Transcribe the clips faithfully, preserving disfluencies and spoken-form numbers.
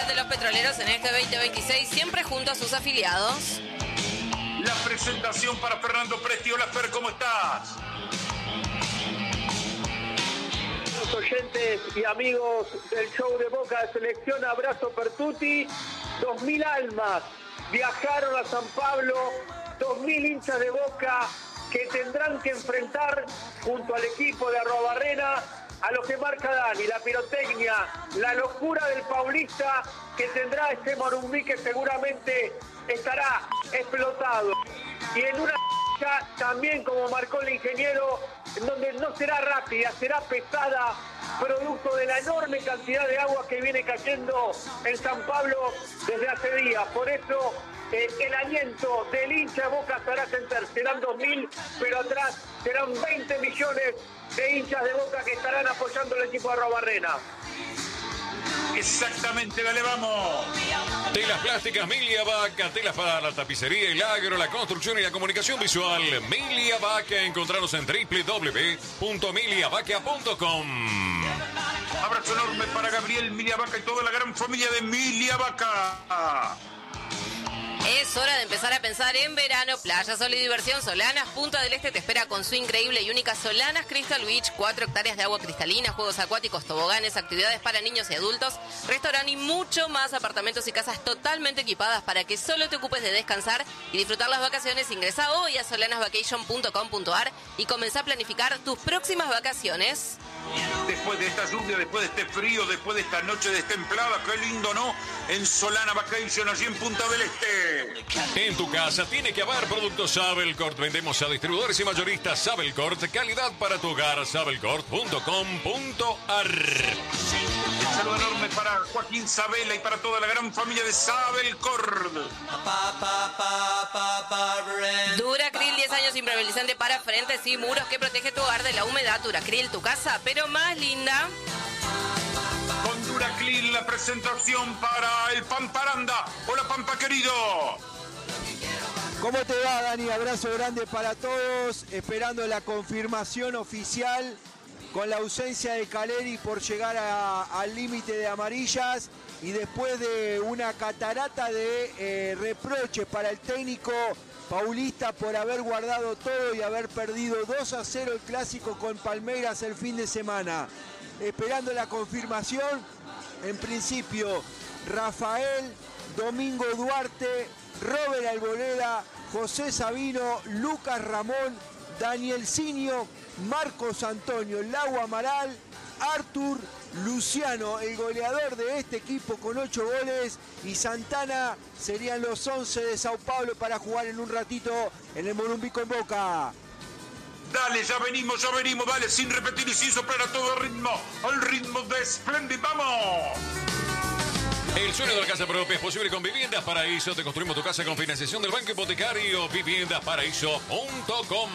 de los petroleros en este veinte veintiséis, siempre junto a sus afiliados. La presentación para Fernando Presti. Hola, Fer, ¿cómo estás? Los oyentes y amigos del show de Boca de Selección, abrazo per tutti. Dos mil almas viajaron a San Pablo, dos mil hinchas de Boca que tendrán que enfrentar junto al equipo de Arrobarrena a lo que marca Dani, la pirotecnia, la locura del paulista que tendrá este Morumbí que seguramente estará explotado. Y en una también, como marcó el ingeniero, en donde no será rápida, será pesada, producto de la enorme cantidad de agua que viene cayendo en San Pablo desde hace días. Por eso eh, el aliento del hincha Boca estará sentar. Serán dos mil, pero atrás serán veinte millones de hinchas de Boca que estarán apoyando al equipo de Arrobarrena. Exactamente, dale, vamos. Telas plásticas Milia Vaca, telas para la tapicería, el agro, la construcción y la comunicación visual. Milia Vaca, encontrarnos en doble u doble u doble u punto milia vaca punto com. Abrazo enorme para Gabriel Milia Vaca y toda la gran familia de Milia Vaca. Es hora de empezar a pensar en verano. Playa, sol y diversión. Solanas Punta del Este te espera con su increíble y única Solanas Crystal Beach. Cuatro hectáreas de agua cristalina, juegos acuáticos, toboganes, actividades para niños y adultos, restaurante y mucho más. Apartamentos y casas totalmente equipadas para que solo te ocupes de descansar y disfrutar las vacaciones. Ingresa hoy a solanas vacation punto com punto a r y comenzá a planificar tus próximas vacaciones. Después de esta lluvia, después de este frío, después de esta noche destemplada, qué lindo, ¿no? En Solana Vacation, allí en Punta del Este. En tu casa tiene que haber productos Sabelcort. Vendemos a distribuidores y mayoristas Sabelcort. Calidad para tu hogar, sabelcort punto com punto a r. Un saludo enorme para Joaquín Sabela y para toda la gran familia de Sabelcort. Duracril, diez años impermeabilizante para frentes y muros que protege tu hogar de la humedad. Duracril, tu casa, pero más linda. Con Duracril, la presentación para el Pamparanda. Hola, Pampa querido. ¿Cómo te va, Dani? Abrazo grande para todos, esperando la confirmación oficial con la ausencia de Caleri por llegar a, al límite de amarillas y después de una catarata de eh, reproches para el técnico paulista por haber guardado todo y haber perdido dos a cero el clásico con Palmeiras el fin de semana. Esperando la confirmación, en principio Rafael, Domingo Duarte, Robert Alboleda, José Sabino, Lucas Ramón, Daniel Cinio, Marcos Antonio, Lau Amaral, Artur, Luciano, el goleador de este equipo con ocho goles, y Santana serían los once de Sao Paulo para jugar en un ratito en el Morumbí con Boca. Dale, ya venimos, ya venimos, dale, sin repetir y sin soplar a todo ritmo, al ritmo de Splendid, ¡vamos! El sueño de la casa propia es posible con Viviendas Paraíso. Te construimos tu casa con financiación del Banco Hipotecario. viviendas paraíso punto com.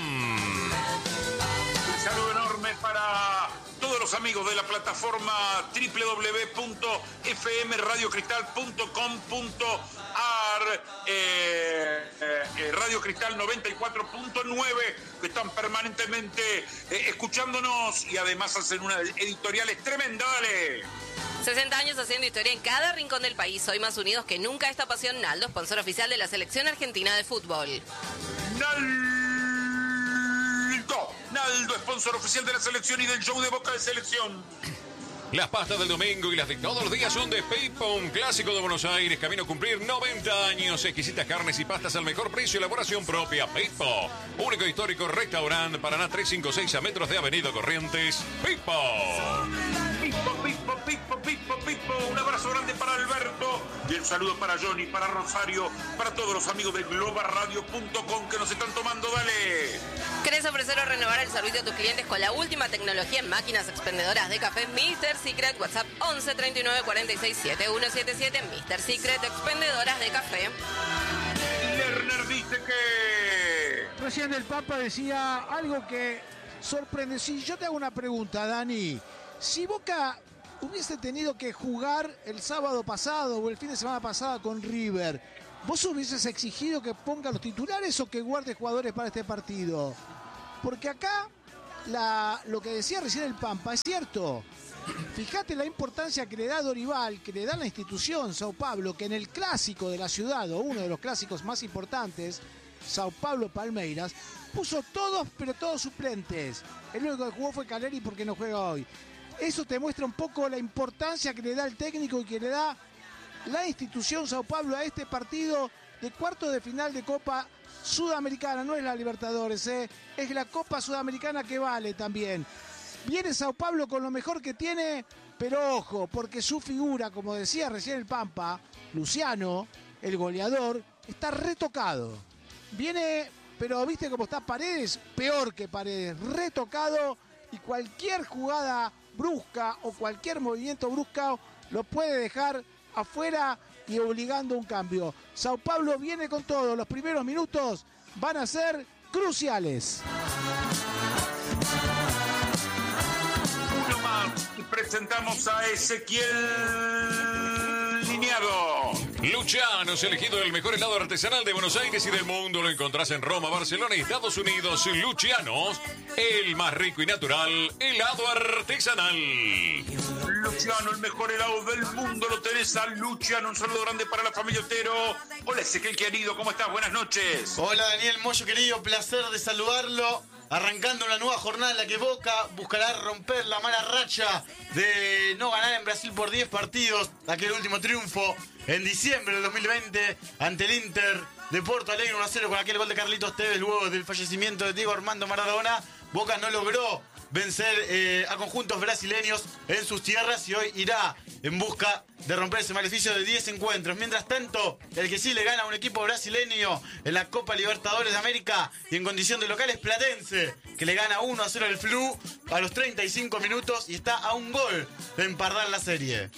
Un saludo enorme para todos los amigos de la plataforma doble u doble u doble u punto f m radio cristal punto com punto a r, eh, eh, Radio Cristal noventa y cuatro punto nueve, que están permanentemente eh, escuchándonos y además hacen unas editoriales tremendas. Dale. sesenta años haciendo historia en cada rincón del país. Hoy más unidos que nunca esta pasión. Naldo, sponsor oficial de la Selección Argentina de Fútbol. Naldo, Naldo, sponsor oficial de la selección y del show de Boca de Selección. Las pastas del domingo y las de todos los días son de Pipo, un clásico de Buenos Aires, camino a cumplir noventa años. Exquisitas carnes y pastas al mejor precio, elaboración propia. Pipo, único histórico restaurante, Paraná trescientos cincuenta y seis a metros de Avenida Corrientes. Pipo. Pipo, Pipo, Pipo, Pipo, Pipo. Un abrazo grande para Alberto y el saludo para Johnny, para Rosario, para todos los amigos de global radio punto com que nos están tomando. Dale. ¿Querés ofrecer o renovar el servicio a tus clientes con la última tecnología en máquinas expendedoras de café? mister Secret, WhatsApp once treinta y nueve cuarenta y seis setenta y uno setenta y siete. mister Secret, expendedoras de café. Lerner dice que... Recién el Papa decía algo que sorprende. Si yo te hago una pregunta, Dani, si Boca hubiese tenido que jugar el sábado pasado o el fin de semana pasado con River, ¿vos hubieses exigido que ponga los titulares o que guarde jugadores para este partido? Porque acá la, lo que decía recién el Pampa es cierto. Fíjate la importancia que le da Dorival, que le da la institución Sao Paulo, que en el clásico de la ciudad, o uno de los clásicos más importantes, Sao Paulo-Palmeiras, puso todos, pero todos suplentes. El único que jugó fue Caleri porque no juega hoy. Eso te muestra un poco la importancia que le da el técnico y que le da la institución Sao Paulo a este partido de cuarto de final de Copa Sudamericana. No es la Libertadores, ¿eh? Es la Copa Sudamericana que vale también. Viene Sao Paulo con lo mejor que tiene, pero ojo, porque su figura, como decía recién el Pampa, Luciano, el goleador, está retocado. Viene, pero viste cómo está Paredes, peor que Paredes, retocado, y cualquier jugada brusca o cualquier movimiento brusco lo puede dejar afuera y obligando un cambio. Sao Paulo viene con todo, los primeros minutos van a ser cruciales. Uno más y presentamos a Ezequiel Lineado. Lucianos, elegido el mejor helado artesanal de Buenos Aires y del mundo. Lo encontrás en Roma, Barcelona y Estados Unidos. Lucianos, el más rico y natural helado artesanal. Luciano, el mejor helado del mundo, lo tenés a Luciano. Un saludo grande para la familia Otero. Hola Ezequiel querido, ¿cómo estás? Buenas noches. Hola Daniel Moyo querido, placer de saludarlo. Arrancando una nueva jornada en la que Boca buscará romper la mala racha de no ganar en Brasil por diez partidos. Aquel último triunfo en diciembre del dos mil veinte ante el Inter de Porto Alegre uno a cero con aquel gol de Carlitos Tevez luego del fallecimiento de Diego Armando Maradona. Boca no logró vencer eh, a conjuntos brasileños en sus tierras y hoy irá en busca de romper ese maleficio de diez encuentros. Mientras tanto, el que sí le gana a un equipo brasileño en la Copa Libertadores de América y en condición de local es Platense, que le gana uno a cero al Flu a los treinta y cinco minutos y está a un gol de empardar la serie.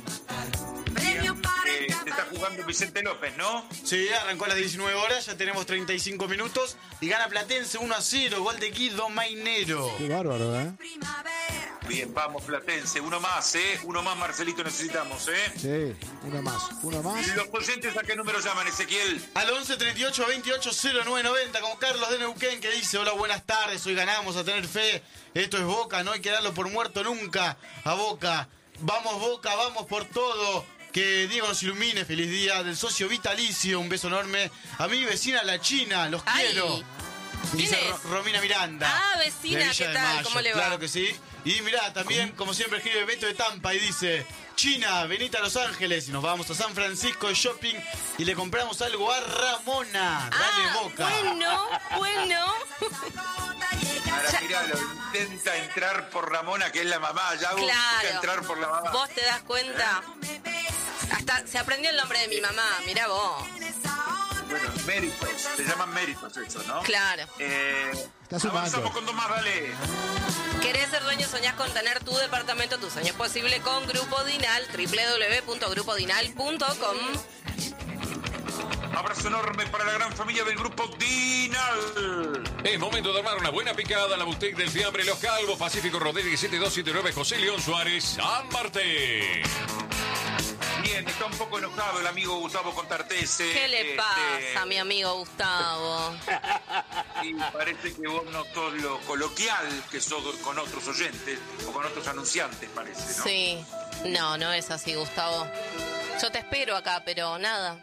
Eh, te está jugando Vicente López, ¿no? Sí, arrancó a las diecinueve horas, ya tenemos treinta y cinco minutos y gana Platense uno a cero, gol de Guido Mainero. Qué bárbaro, ¿eh? Bien, vamos Platense, uno más, ¿eh? Uno más, Marcelito, necesitamos, ¿eh? Sí, uno más, uno más. ¿Los oyentes a qué número llaman, Ezequiel? Al once treinta y ocho veintiocho cero nueve noventa, como Carlos de Neuquén, que dice: hola, buenas tardes, hoy ganamos, a tener fe, esto es Boca, no hay que darlo por muerto nunca a Boca. Vamos Boca, vamos por todo. Que Diego nos ilumine, feliz día del socio vitalicio, un beso enorme a mi vecina la China, los Ay. quiero. Dice ¿Quién es? Ro- Romina Miranda. Ah, de vecina, Villa ¿qué de tal? Mayo. ¿Cómo le va? Claro que sí. Y mirá, también, como siempre, escribe Beto de Tampa y dice: China, venite a Los Ángeles y nos vamos a San Francisco de shopping y le compramos algo a Ramona. Dale Ah, Boca. bueno, bueno. Ahora miralo, intenta entrar por Ramona, que es la mamá. Ya vos Claro. intenta entrar por la mamá. ¿Vos te das cuenta? Hasta se aprendió el nombre de mi mamá, mirá vos. Bueno, méritos, se llaman méritos eso, ¿no? Claro. Eh, Está sumando. avanzamos con dos más, dale. ¿Querés ser dueño? ¿Soñás con tener tu departamento? Tu sueño es posible con Grupo Dinal, doble u doble u doble u punto grupo dinal punto com. Abrazo enorme para la gran familia del Grupo Dinal. Es momento de armar una buena picada en la boutique del fiambre Los Calvos, Pacífico Rodríguez siete dos siete nueve, José León Suárez, San Martín. Bien, está un poco enojado el amigo Gustavo Contartese. ¿Qué le Este, pasa, mi amigo Gustavo? Y parece que vos no sos lo coloquial que sos con otros oyentes o con otros anunciantes, parece, ¿no? Sí. No, no es así, Gustavo. Yo te espero acá, pero nada.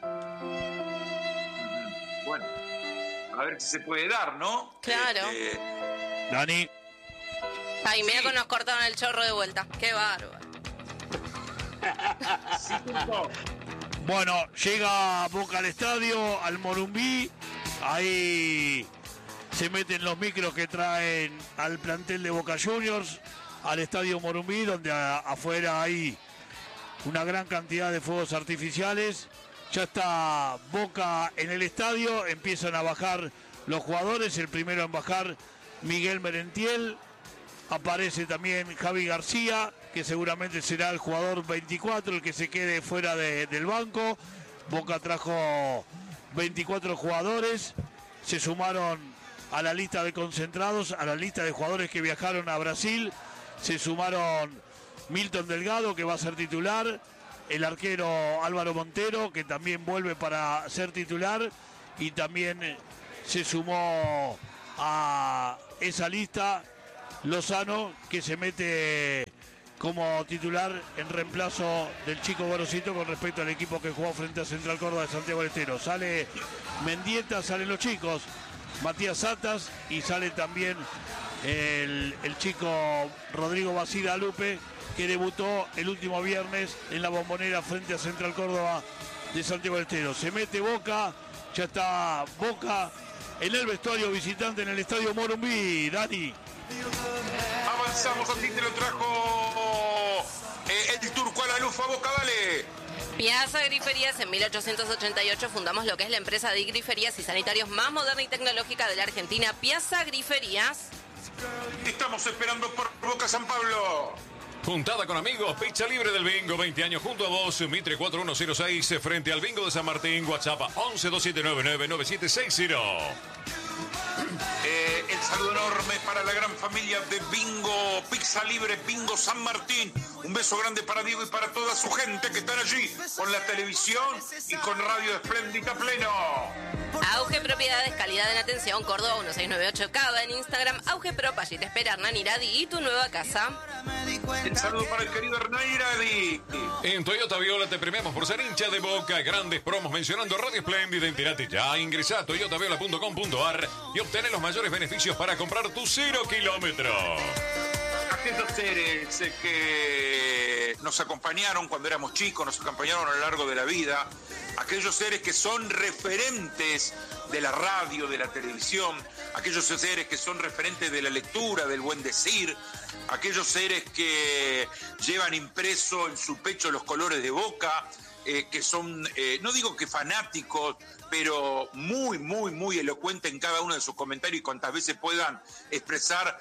Bueno, a ver si se puede dar, ¿no? Claro. Este, Dani. Ay, mira Sí. que nos cortaron el chorro de vuelta. Qué bárbaro. sí, punto. Bueno, llega Boca al estadio, al Morumbí, ahí se meten los micros que traen al plantel de Boca Juniors, al estadio Morumbí, donde a- afuera hay una gran cantidad de fuegos artificiales. Ya está Boca en el estadio, empiezan a bajar los jugadores, el primero en bajar Miguel Merentiel, aparece también Javi García, que seguramente será el jugador veinticuatro, el que se quede fuera de- del banco. Boca trajo veinticuatro jugadores, se sumaron a la lista de concentrados, a la lista de jugadores que viajaron a Brasil, se sumaron Milton Delgado, que va a ser titular, el arquero Álvaro Montero, que también vuelve para ser titular, y también eh, se sumó a esa lista Lozano, que se mete como titular en reemplazo del chico Gorosito con respecto al equipo que jugó frente a Central Córdoba de Santiago del Estero. Sale Mendieta, salen los chicos, Matías Satas, y sale también el, el chico Rodrigo Basida Lupe, que debutó el último viernes en la Bombonera frente a Central Córdoba de Santiago del Estero. Se mete Boca, ya está Boca en el vestuario visitante en el Estadio Morumbí. Dani. Avanzamos, a ti te lo trajo eh, el turco a la lufa. Boca, dale. Piazza Griferías. En mil ochocientos ochenta y ocho fundamos lo que es la empresa de griferías y sanitarios más moderna y tecnológica de la Argentina, Piazza Griferías. Estamos esperando por Boca San Pablo. Juntada con amigos, pizza libre del bingo, veinte años junto a vos, Mitre cuatro uno cero seis, frente al bingo de San Martín, WhatsApp once dos siete nueve nueve nueve siete seis cero. Eh, el saludo enorme para la gran familia de Bingo, Pizza Libre, Bingo San Martín. Un beso grande para Diego y para toda su gente que están allí con la televisión y con Radio Espléndida Pleno. Auge Propiedades, calidad en atención, Córdoba uno seis nueve ocho Cava, en Instagram Auge Prop, allí te espera Hernán Iradi y tu nueva casa. El saludo para el querido Hernán Iradi. En Toyota Viola te premiamos por ser hincha de Boca. Grandes promos mencionando Radio Espléndida. Entérate ya. Ingresá a toyota viola punto com punto ar y obtener los mayores beneficios para comprar tu cero kilómetro. Aquellos seres eh, que nos acompañaron cuando éramos chicos, nos acompañaron a lo largo de la vida, aquellos seres que son referentes de la radio, de la televisión, aquellos seres que son referentes de la lectura, del buen decir, aquellos seres que llevan impreso en su pecho los colores de Boca, eh, que son, eh, no digo que fanáticos, pero muy, muy, muy elocuentes en cada uno de sus comentarios y cuantas veces puedan expresar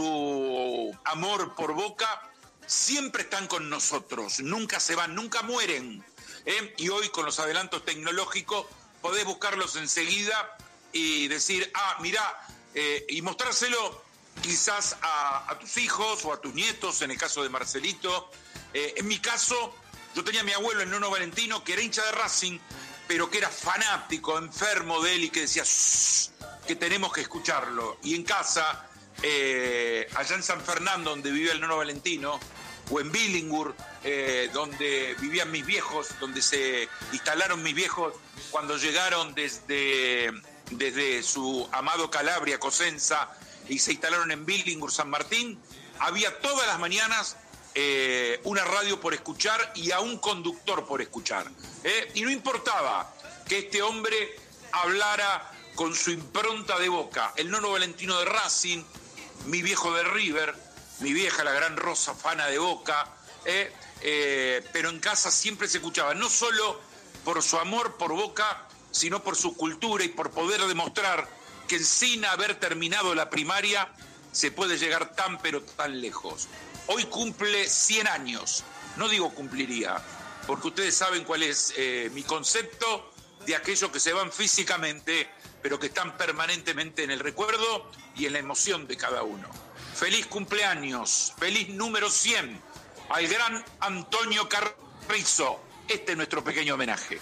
su amor por Boca, siempre están con nosotros, nunca se van, nunca mueren. ¿eh? Y hoy con los adelantos tecnológicos podés buscarlos enseguida y decir, ah, mirá, eh, y mostrárselo quizás a, a tus hijos o a tus nietos, en el caso de Marcelito. Eh, en mi caso, yo tenía a mi abuelo, el Nono Valentino, que era hincha de Racing, pero que era fanático, enfermo de él y que decía que tenemos que escucharlo. Y en casa, eh, allá en San Fernando, donde vivía el Nono Valentino, o en Billingur, eh, donde vivían mis viejos, donde se instalaron mis viejos cuando llegaron desde, desde su amado Calabria, Cosenza, y se instalaron en Billingur, San Martín, había todas las mañanas eh, una radio por escuchar y a un conductor por escuchar. ¿eh? Y no importaba que este hombre hablara con su impronta de Boca, el Nono Valentino de Racing, mi viejo de River, mi vieja, la gran Rosa, fana de Boca, ¿eh? Eh, pero en casa siempre se escuchaba, no solo por su amor por Boca, sino por su cultura y por poder demostrar que sin haber terminado la primaria se puede llegar tan pero tan lejos. Hoy cumple cien años, no digo cumpliría, porque ustedes saben cuál es eh, mi concepto de aquellos que se van físicamente, pero que están permanentemente en el recuerdo y en la emoción de cada uno. Feliz cumpleaños, feliz número cien al gran Antonio Carrizo. Este es nuestro pequeño homenaje.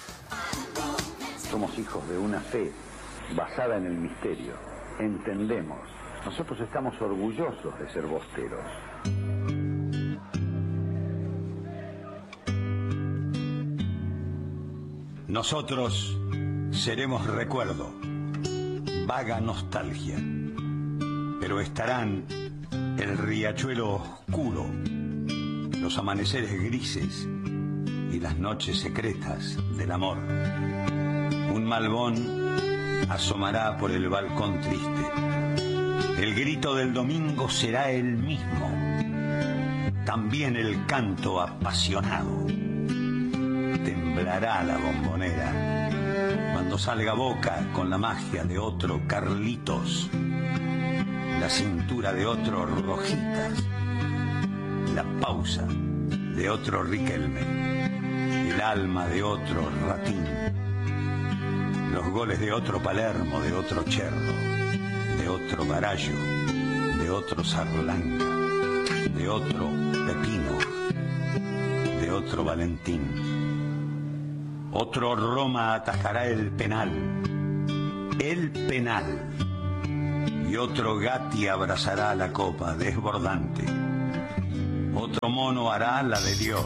Somos hijos de una fe basada en el misterio. Entendemos. Nosotros estamos orgullosos de ser bosteros. Nosotros seremos recuerdo, vaga nostalgia, pero estarán el riachuelo oscuro, los amaneceres grises y las noches secretas del amor. Un malbón asomará por el balcón triste. El grito del domingo será el mismo, también el canto apasionado. Temblará la bombonera cuando salga Boca con la magia de otro Carlitos, la cintura de otro Rojitas, la pausa de otro Riquelme, el alma de otro Ratín, los goles de otro Palermo, de otro Cherro, de otro Garallo, de otro Sarlanga, de otro Pepino, de otro Valentín. Otro Roma atajará el penal, el penal, y otro Gatti abrazará la copa desbordante. Otro mono hará la de Dios.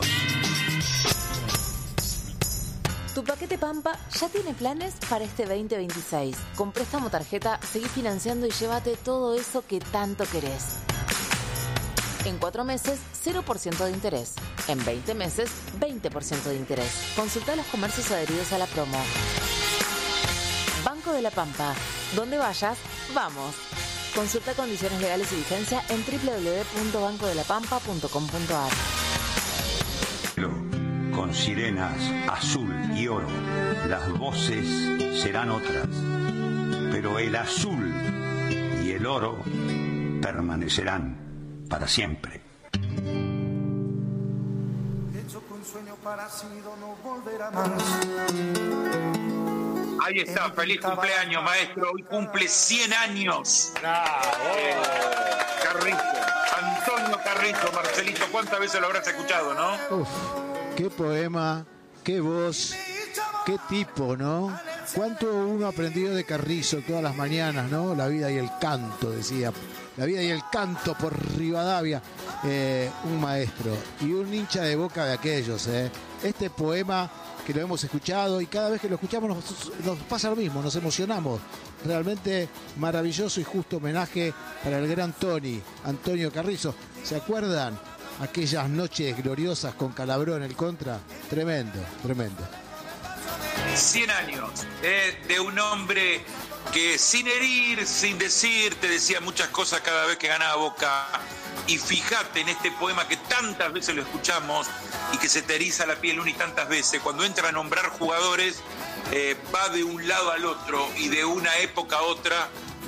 Tu paquete Pampa ya tiene planes para este veinte veintiséis. Con préstamo tarjeta, seguí financiando y llévate todo eso que tanto querés. En cuatro meses, cero por ciento de interés. En veinte meses, veinte por ciento de interés. Consulta los comercios adheridos a la promo. Banco de la Pampa. Donde vayas, vamos. Consulta condiciones legales y vigencia en doble u doble u doble u punto banco de la pampa punto com punto a r. Con sirenas azul y oro, las voces serán otras, pero el azul y el oro permanecerán para siempre. Ahí está, feliz cumpleaños, maestro. Hoy cumple cien años. Eh, Carrizo, Antonio Carrizo, Marcelito, ¿cuántas veces lo habrás escuchado, no? Uf, qué poema, qué voz, qué tipo, ¿no? Cuánto uno aprendió de Carrizo todas las mañanas, ¿no? La vida y el canto, decía. La vida y el canto por Rivadavia. Eh, un maestro y un hincha de Boca de aquellos, ¿eh? Este poema que lo hemos escuchado y cada vez que lo escuchamos nos, nos pasa lo mismo, nos emocionamos. Realmente maravilloso y justo homenaje para el gran Tony, Antonio Carrizo. ¿Se acuerdan aquellas noches gloriosas con Calabró en el contra? Tremendo, tremendo. cien años eh, de un hombre que sin herir, sin decir, te decía muchas cosas cada vez que ganaba Boca. Y fíjate en este poema que tantas veces lo escuchamos y que se te eriza la piel una y tantas veces. Cuando entra a nombrar jugadores, eh, va de un lado al otro y de una época a otra,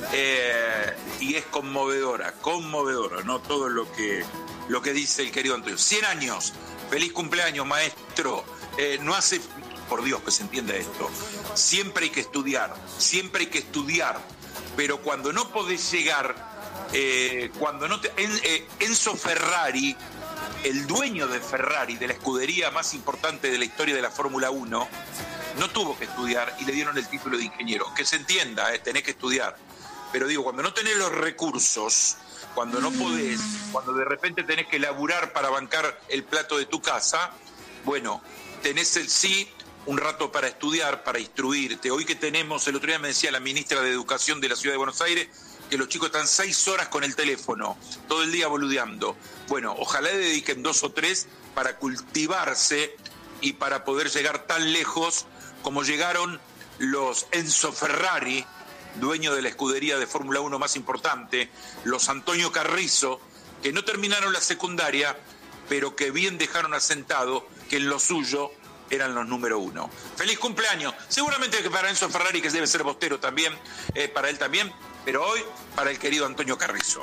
eh, y es conmovedora, conmovedora, ¿no? Todo lo que, lo que dice el querido Antonio. cien años, feliz cumpleaños, maestro. Eh, no hace, por Dios que se entienda esto, siempre hay que estudiar, siempre hay que estudiar, pero cuando no podés llegar... Eh, cuando no te, en, eh, Enzo Ferrari, el dueño de Ferrari, de la escudería más importante de la historia de la Fórmula uno, no tuvo que estudiar y le dieron el título de ingeniero. Que se entienda, eh, tenés que estudiar. Pero digo, cuando no tenés los recursos, cuando no podés, cuando de repente tenés que laburar para bancar el plato de tu casa, bueno, tenés el sí un rato para estudiar, para instruirte. Hoy que tenemos, el otro día me decía la ministra de Educación de la Ciudad de Buenos Aires, que los chicos están seis horas con el teléfono, todo el día boludeando. Bueno, ojalá le dediquen dos o tres para cultivarse y para poder llegar tan lejos como llegaron los Enzo Ferrari, dueño de la escudería de Fórmula uno más importante, los Antonio Carrizo, que no terminaron la secundaria, pero que bien dejaron asentado que en lo suyo eran los número uno. ¡Feliz cumpleaños! Seguramente que para Enzo Ferrari, que debe ser bostero también, eh, para él también, pero hoy para el querido Antonio Carrizo.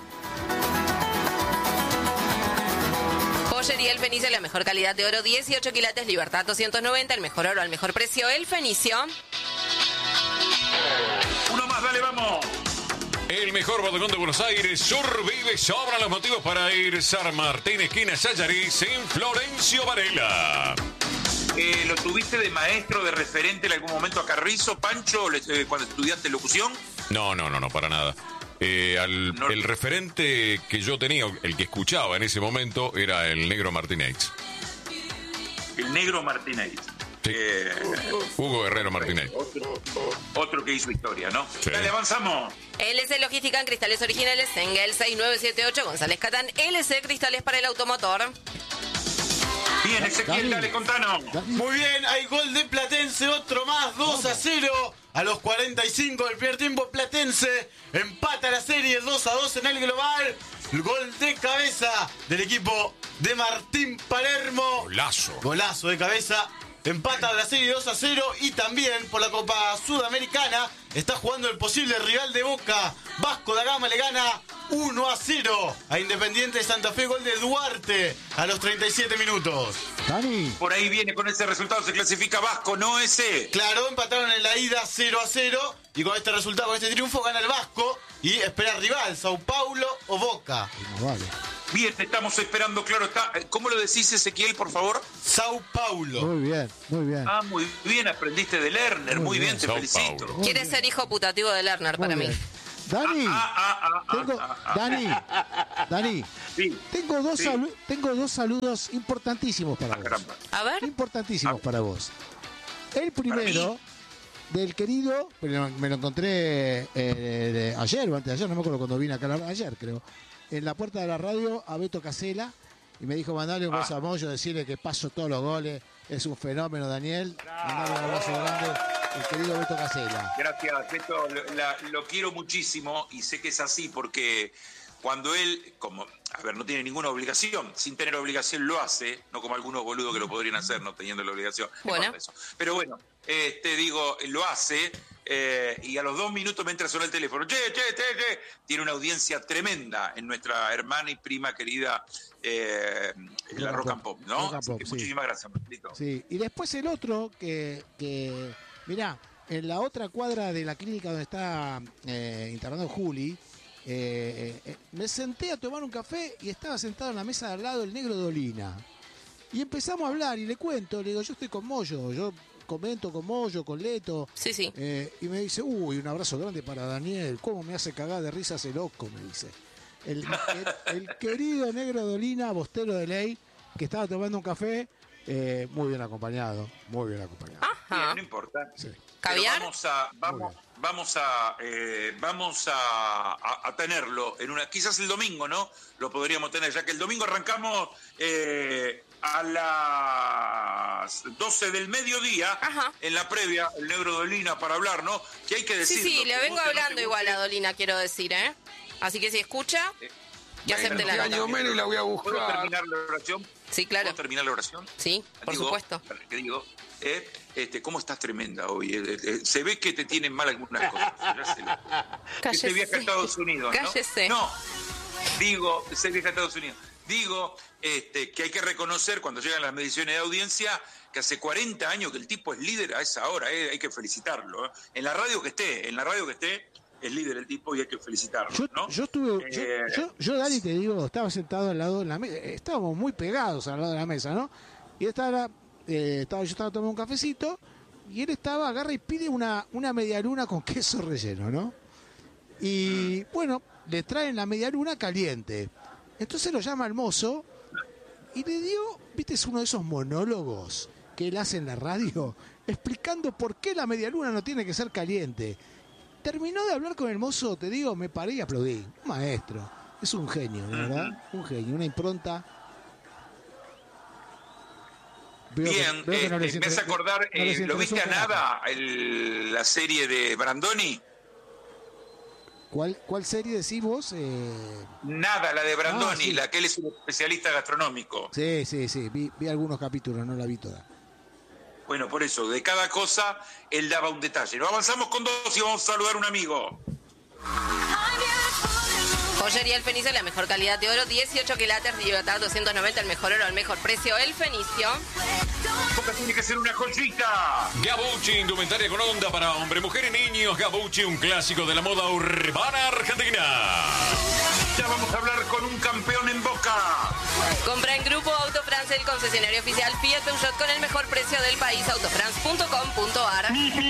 Joyería El Fenicio, la mejor calidad de oro, dieciocho quilates, Libertad doscientos noventa, el mejor oro al mejor precio, El Fenicio. Uno más, dale, vamos. El mejor bodegón de Buenos Aires, Survive, sobran los motivos para ir. San Martín, esquina Sayaris, en Florencio Varela. Eh, ¿Lo tuviste de maestro, de referente en algún momento a Carrizo, Pancho, eh, cuando estudiaste locución? No, no, no, no, para nada. Eh, al, no. El referente que yo tenía, el que escuchaba en ese momento, era el Negro Martínez. El Negro Martínez. Sí. Eh, Hugo Herrero Martínez. Otro, otro que hizo historia, ¿no? Sí. Dale, avanzamos. L C Logística en cristales originales, Engel seis nueve siete ocho, González Catán, L C Cristales para el automotor. Bien, Ezequiel, dale, contanos. Muy bien, hay gol de Platense, otro más, dos a cero. A los cuarenta y cinco del primer tiempo, Platense empata la serie dos a dos en el global. El gol de cabeza del equipo de Martín Palermo. Golazo. Golazo de cabeza. Empata la serie dos a cero y también por la Copa Sudamericana está jugando el posible rival de Boca. Vasco da Gama le gana uno a cero a Independiente de Santa Fe, gol de Duarte a los treinta y siete minutos. Dani. Por ahí viene con ese resultado, se clasifica Vasco, ¿no ese? Claro, empataron en la ida cero a cero y con este resultado, con este triunfo, gana el Vasco y espera rival, Sao Paulo o Boca. Vale. Bien, te estamos esperando, claro está. ¿Cómo lo decís, Ezequiel, por favor? Sao Paulo. Muy bien, muy bien. Ah, muy bien, aprendiste de Lerner, muy, muy bien, bien, te Sao felicito. Paulo. Quiere ser hijo putativo de Lerner para Muy mí. bien. Dani, Ah, ah, ah, ah, tengo, ah, ah. Dani, Dani, Sí. tengo dos, Sí. salu- tengo dos saludos importantísimos para Ah, vos. caramba. A ver. Importantísimos Ah. para vos. El primero, del querido, me lo, me lo encontré eh, ayer o antes de ayer, no me acuerdo cuando vine acá, a la- ayer creo, en la puerta de la radio a Beto Casella y me dijo, mandale un Ah. beso a Moyo, decirle que paso todos los goles, es un fenómeno, Daniel. Mandale un abrazo grande, el querido Beto Casella. Gracias, Beto. Lo, la- lo quiero muchísimo y sé que es así porque cuando él, como, a ver, no tiene ninguna obligación, sin tener obligación lo hace, no como algunos boludos que lo podrían hacer no teniendo la obligación. No Bueno. importa eso. Pero bueno, este, digo, lo hace eh, y a los dos minutos me entra a sonar el teléfono. Che, che, che, che. Tiene una audiencia tremenda en nuestra hermana y prima querida eh, la Rock Rock and and Pop, Pop, ¿no? Rock and Así Pop, que sí. muchísimas gracias, Marcelito. Sí, y después el otro que, que mirá, en la otra cuadra de la clínica donde está eh, internado Juli, eh, eh, me senté a tomar un café y estaba sentado en la mesa de al lado el negro Dolina. Y empezamos a hablar y le cuento, le digo, yo estoy con Moyo, yo comento con Moyo, con Leto. Sí, sí. Eh, y me dice, uy, un abrazo grande para Daniel, cómo me hace cagar de risa ese loco, me dice. El, el- el querido negro Dolina, bostero de ley, que estaba tomando un café, eh, muy bien acompañado, muy bien acompañado. Bien, Ajá. no importa. Sí. Pero ¿Caviar? vamos a vamos vamos a eh, vamos a, a- a tenerlo en una quizás el domingo, ¿no? Lo podríamos tener ya que el domingo arrancamos eh, a las doce del mediodía Ajá. en la previa el negro Dolina para hablar, ¿no? Que hay que Sí, decir. sí, le vengo hablando igual a Dolina, quiero decir, ¿eh? Así que si escucha, que acepte la Año nota. menos la voy a buscar. ¿Puedo terminar la oración? Sí, claro. ¿Puedo terminar la oración? Sí, por Digo, supuesto. ¿Qué digo? Eh, este, ¿cómo estás tremenda hoy? Eh, eh, se ve que te tienen mal algunas cosas. Ya sé. Cállese. Este viaje a Estados Unidos, ¿no? Cállese. No, digo, ese viaje a Estados Unidos. Digo este, que hay que reconocer cuando llegan las mediciones de audiencia que hace cuarenta años que el tipo es líder a esa hora, eh, hay que felicitarlo. ¿eh? En la radio que esté, en la radio que esté, es líder el tipo y hay que felicitarlo, Yo, ¿no? yo estuve, yo, Eh, yo, yo, Dani, te digo, estaba sentado al lado de la mesa, estábamos muy pegados al lado de la mesa, ¿no? Y estaba, eh, estaba, yo estaba tomando un cafecito y él estaba, agarra y pide una, una medialuna con queso relleno, ¿no? Y bueno, le traen la medialuna caliente. Entonces lo llama al mozo y le dio, viste, es uno de esos monólogos que él hace en la radio, explicando por qué la medialuna no tiene que ser caliente. Terminó de hablar con el mozo, te digo, me paré y aplaudí. Un maestro, es un genio, de verdad, un genio, una impronta. Veo que- Bien, veo que no eh, les me hace inter- acordar, no les eh, ¿lo interesó viste a un carajo. nada el- la serie de Brandoni? ¿Cuál, ¿Cuál serie decís vos? Eh, Nada, la de Brandoni, Ah, sí. la que él es un especialista gastronómico. sí, sí, sí, vi, vi algunos capítulos, no la vi toda. Bueno, por eso, de cada cosa, él daba un detalle. Nos avanzamos con dos y vamos a saludar a un amigo. Joyería El Fenicio, la mejor calidad de oro, dieciocho quilates de Libertad doscientos noventa, el mejor oro al mejor precio. El Fenicio. Porque tiene que ser una joyita. Gabucci, indumentaria con onda para hombre, mujer y niños. Gabucci, un clásico de la moda urbana argentina. Ya vamos a hablar con un campeón en Boca. Compra en Grupo Autofrance, el concesionario oficial Fiat Peugeot con el mejor precio del país, autofrance punto com punto ar.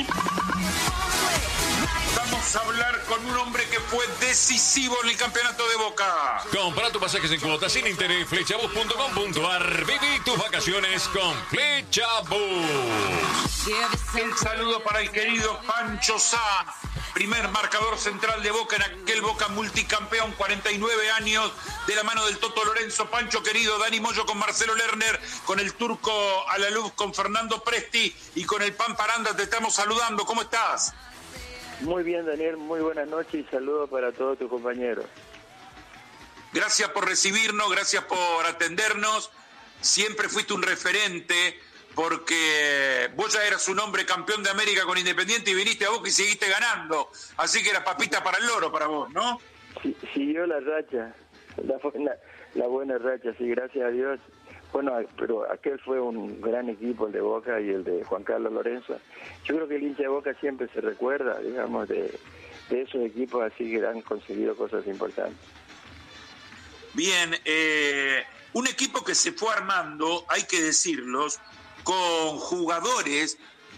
Vamos a hablar con un hombre que fue decisivo en el campeonato de Boca. Compra tus pasajes en cuotas sin interés, flechabus punto com punto ar. Viví tus vacaciones con Flechabus. El saludo para el querido Pancho Sá, primer marcador central de Boca en aquel Boca multicampeón, cuarenta y nueve años, de la mano del Toto Lorenzo. Pancho querido, Dani Moyo con Marcelo Lerner, con el Turco a la luz, con Fernando Presti y con el Pan Paranda. Te estamos saludando, ¿cómo estás? Muy bien, Daniel, muy buenas noches y saludos para todos tus compañeros. Gracias por recibirnos, gracias por atendernos. Siempre fuiste un referente porque vos ya eras un hombre campeón de América con Independiente y viniste a Boca y seguiste ganando. Así que era papita para el loro para vos, ¿no? Sí, siguió la racha, la buena, la buena racha, sí, gracias a Dios. Bueno, pero aquel fue un gran equipo, el de Boca y el de Juan Carlos Lorenzo. Yo creo que el hincha de Boca siempre se recuerda, digamos, de, de esos equipos así que han conseguido cosas importantes. Bien, eh, un equipo que se fue armando, hay que decirlos, con jugadores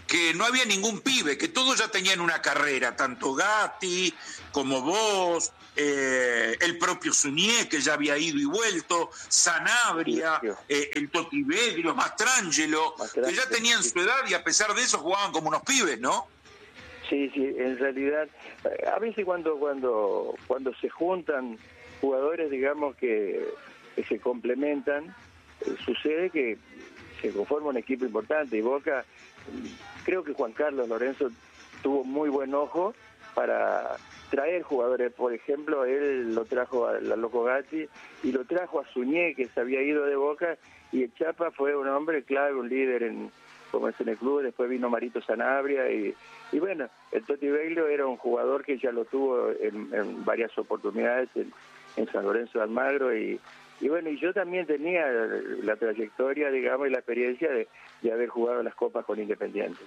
que no había ningún pibe, que todos ya tenían una carrera, tanto Gatti como vos, eh, el propio Suñé, que ya había ido y vuelto, Sanabria, eh, el Totiveglio, Mastrangelo, que ya tenían su edad y a pesar de eso jugaban como unos pibes, ¿no? Sí, sí, en realidad, a veces cuando cuando cuando se juntan jugadores, digamos, que, que se complementan, eh, sucede que se conforma un equipo importante, y Boca, creo que Juan Carlos Lorenzo tuvo muy buen ojo para traer jugadores. Por ejemplo, él lo trajo a la Loco Gatti y lo trajo a Suñé, que se había ido de Boca, y el Chapa fue un hombre clave, un líder en como es en el club. Después vino Marito Sanabria y, y bueno, el Totiveglio era un jugador que ya lo tuvo en, en varias oportunidades en, en San Lorenzo de Almagro, y, y bueno, y yo también tenía la trayectoria, digamos, y la experiencia de, de haber jugado las copas con Independiente.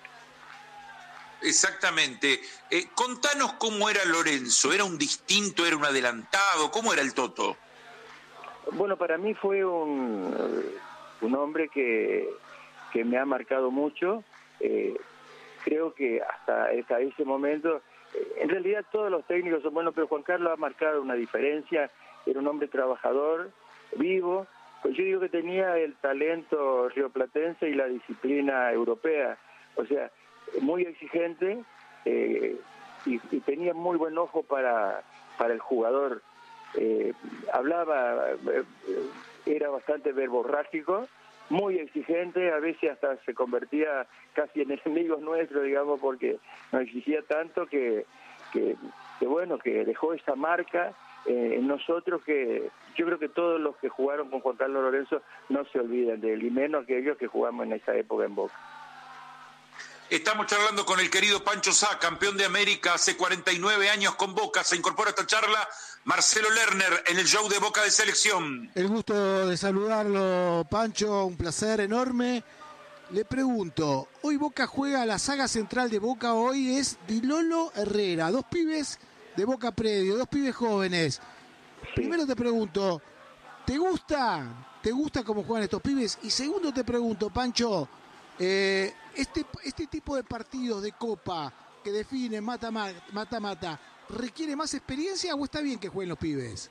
Exactamente. Eh, contanos cómo era Lorenzo. ¿Era un distinto, era un adelantado? ¿Cómo era el Toto? Bueno, para mí fue un, un hombre que, que me ha marcado mucho. Eh, creo que hasta, hasta ese momento, eh, en realidad todos los técnicos son buenos, pero Juan Carlos ha marcado una diferencia. Era un hombre trabajador, vivo. Pues yo digo que tenía el talento rioplatense y la disciplina europea. O sea, muy exigente, eh, y, y tenía muy buen ojo para, para el jugador. Eh, hablaba, eh, era bastante verborrágico, muy exigente, a veces hasta se convertía casi en enemigos nuestros, digamos, porque nos exigía tanto que, que, que bueno, que dejó esa marca eh, en nosotros, que yo creo que todos los que jugaron con Juan Carlos Lorenzo no se olvidan de él, y menos aquellos que jugamos en esa época en Boca. Estamos charlando con el querido Pancho Sá, campeón de América hace cuarenta y nueve años con Boca. Se incorpora a esta charla Marcelo Lerner en el show de Boca de Selección. El gusto de saludarlo, Pancho, un placer enorme. Le pregunto, hoy Boca juega, la saga central de Boca hoy es Di Lolo Herrera, dos pibes de Boca Predio, dos pibes jóvenes. Primero te pregunto, ¿te gusta? ¿Te gusta cómo juegan estos pibes? Y segundo te pregunto, Pancho, eh, este, este tipo de partidos de Copa que define mata-mata, ¿requiere más experiencia o está bien que jueguen los pibes?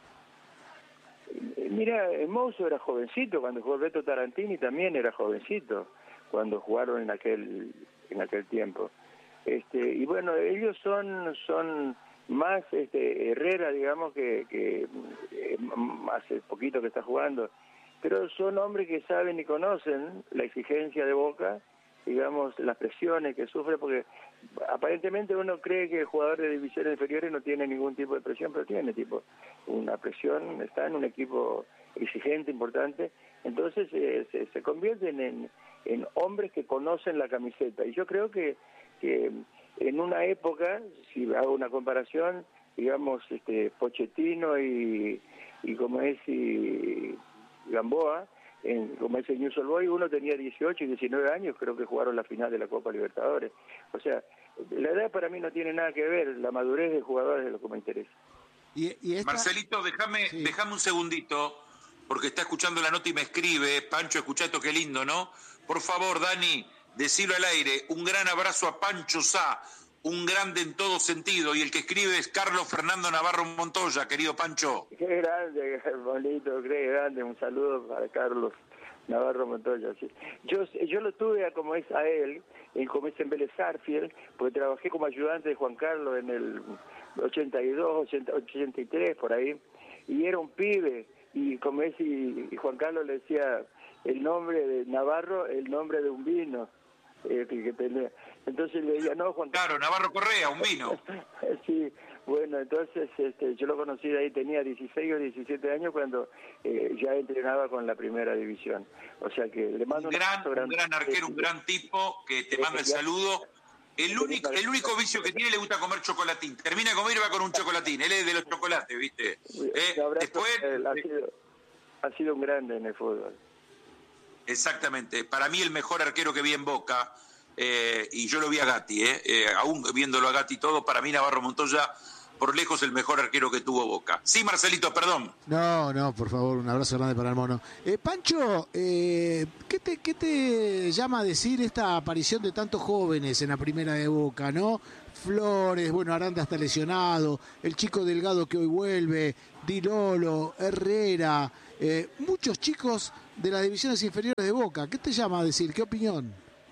Mira, Mouso era jovencito cuando jugó Beto Tarantini, también era jovencito cuando jugaron en aquel en aquel tiempo. Este, y bueno, ellos son son más este, Herrera, digamos, que, que eh, hace poquito que está jugando, pero son hombres que saben y conocen la exigencia de Boca, digamos, las presiones que sufre, porque aparentemente uno cree que el jugador de divisiones inferiores no tiene ningún tipo de presión, pero tiene tipo una presión, está en un equipo exigente, importante, entonces eh, se, se convierten en, en hombres que conocen la camiseta, y yo creo que, que en una época, si hago una comparación, digamos, este Pochettino y, y como es y Gamboa, en, como es el Newell's Old Boys, uno tenía dieciocho y diecinueve años, creo que jugaron la final de la Copa Libertadores. O sea, la edad para mí no tiene nada que ver, la madurez del jugador es lo que me interesa. Y, y esta... Marcelito, déjame sí. déjame un segundito, porque está escuchando la nota y me escribe. Pancho, escuchá esto, qué lindo, ¿no? Por favor, Dani, decilo al aire. Un gran abrazo a Pancho Sá, un grande en todo sentido. Y el que escribe es Carlos Fernando Navarro Montoya, querido Pancho. Qué grande, bonito, qué grande. Un saludo para Carlos Navarro Montoya. Sí. Yo yo lo tuve a, como es a él, en, como es en Vélez Sarsfield, porque trabajé como ayudante de Juan Carlos en el ochenta y dos, ochenta, ochenta y tres, por ahí. Y era un pibe. Y como es, y, y Juan Carlos le decía el nombre de Navarro, el nombre de un vino. Eh, que tenía. Entonces le decía, no, Juan Claro, Navarro Correa, un vino. Sí, bueno, entonces este, yo lo conocí de ahí, tenía dieciséis o diecisiete años cuando eh, ya entrenaba con la primera división. O sea que le mando un gran, un, un gran arquero, un gran tipo que te manda el saludo. El único, el único vicio que tiene, le gusta comer chocolatín. Termina de comer y va con un chocolatín. Él es de los chocolates, ¿viste? Eh, después ha sido, ha sido un grande en el fútbol. Exactamente. Para mí el mejor arquero que vi en Boca, eh, y yo lo vi a Gatti, eh, eh, aún viéndolo a Gatti todo, para mí Navarro Montoya por lejos el mejor arquero que tuvo Boca. Sí, Marcelito, perdón. No, no, por favor, un abrazo grande para el mono. Eh, Pancho, eh, ¿qué, te, ¿qué te llama a decir esta aparición de tantos jóvenes en la primera de Boca, no? Flores, bueno, Aranda está lesionado, el chico Delgado que hoy vuelve, Di Lolo, Herrera, eh, muchos chicos de las divisiones inferiores de Boca. ¿Qué te llama a decir? ¿Qué opinión?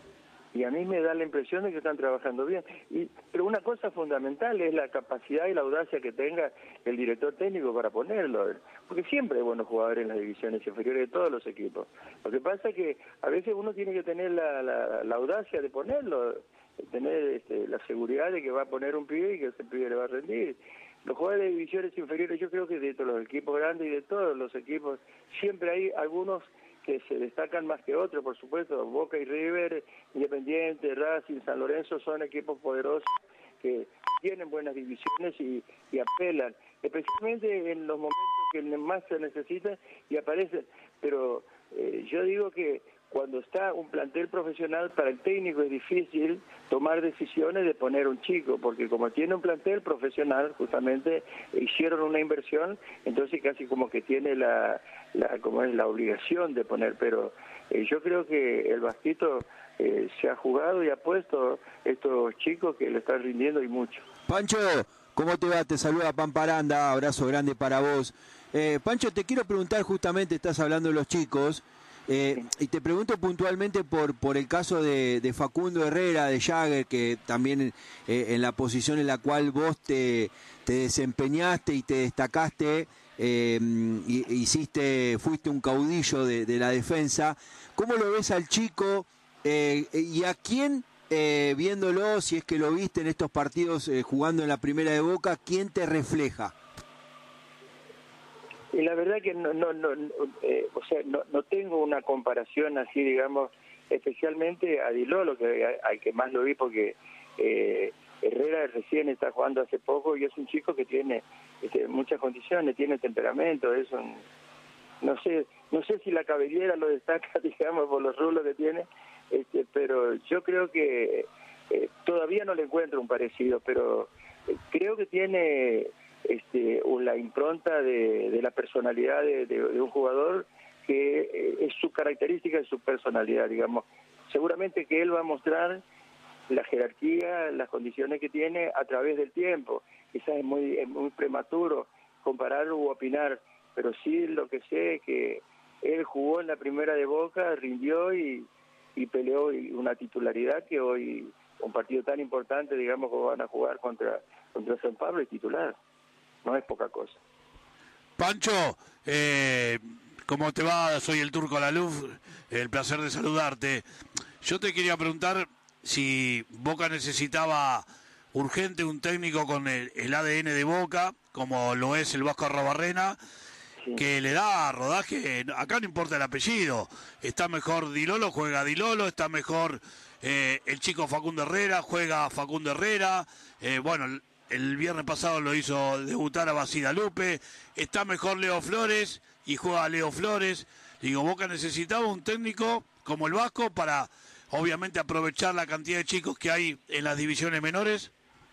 Y a mí me da la impresión de que están trabajando bien. Y, pero una cosa fundamental es la capacidad y la audacia que tenga el director técnico para ponerlo. Porque siempre hay buenos jugadores en las divisiones inferiores de todos los equipos. Lo que pasa es que a veces uno tiene que tener la, la, la audacia de ponerlo, tener este, la seguridad de que va a poner un pibe y que ese pibe le va a rendir. Los jugadores de divisiones inferiores, yo creo que de todos los equipos grandes y de todos los equipos, siempre hay algunos que se destacan más que otros, por supuesto. Boca y River, Independiente, Racing, San Lorenzo son equipos poderosos que tienen buenas divisiones y, y apelan, especialmente en los momentos que más se necesita y aparecen. Pero eh, yo digo que cuando está un plantel profesional, para el técnico es difícil tomar decisiones de poner un chico, porque como tiene un plantel profesional, justamente hicieron una inversión, entonces casi como que tiene la, la como es la obligación de poner, pero eh, yo creo que el Vasquito eh, se ha jugado y ha puesto estos chicos que le están rindiendo y mucho. Pancho, ¿cómo te va? Te saluda Pamparanda, abrazo grande para vos. Eh, Pancho, te quiero preguntar justamente, estás hablando de los chicos, Eh, y te pregunto puntualmente por por el caso de, de Facundo Herrera, de Jagger, que también eh, en la posición en la cual vos te, te desempeñaste y te destacaste, eh, y, hiciste, fuiste un caudillo de, de la defensa. ¿Cómo lo ves al chico eh, y a quién, eh, viéndolo, si es que lo viste en estos partidos eh, jugando en la primera de Boca, quién te refleja? Y la verdad que no, no, no, eh, o sea, no, no tengo una comparación así, digamos, especialmente a Di Lolo, que al que más lo vi, porque eh, Herrera recién está jugando hace poco y es un chico que tiene este, muchas condiciones, tiene temperamento, es un, no sé, no sé si la cabellera lo destaca, digamos, por los rulos que tiene, este, pero yo creo que eh, todavía no le encuentro un parecido, pero eh, creo que tiene Este, la impronta de, de la personalidad de, de, de un jugador que eh, es su característica y su personalidad, digamos. Seguramente que él va a mostrar la jerarquía, las condiciones que tiene a través del tiempo. Quizás es muy, es muy prematuro comparar u opinar, pero sí lo que sé es que él jugó en la primera de Boca, rindió y, y peleó una titularidad que hoy, un partido tan importante, digamos, que van a jugar contra, contra San Pablo, es titular. No es poca cosa. Pancho, eh, ¿cómo te va? Soy el Turco Laluf, el placer de saludarte. Yo te quería preguntar si Boca necesitaba urgente un técnico con el, el A D N de Boca, como lo es el Vasco Arrobarrena, sí, que le da rodaje. Acá no importa el apellido, está mejor Di Lolo, juega Di Lolo, está mejor eh, el chico Facundo Herrera, juega Facundo Herrera, eh, bueno... El viernes pasado lo hizo debutar a Basida Lupe. Está mejor Leo Flores y juega Leo Flores. Digo, Boca necesitaba un técnico como el Vasco para, obviamente, aprovechar la cantidad de chicos que hay en las divisiones menores.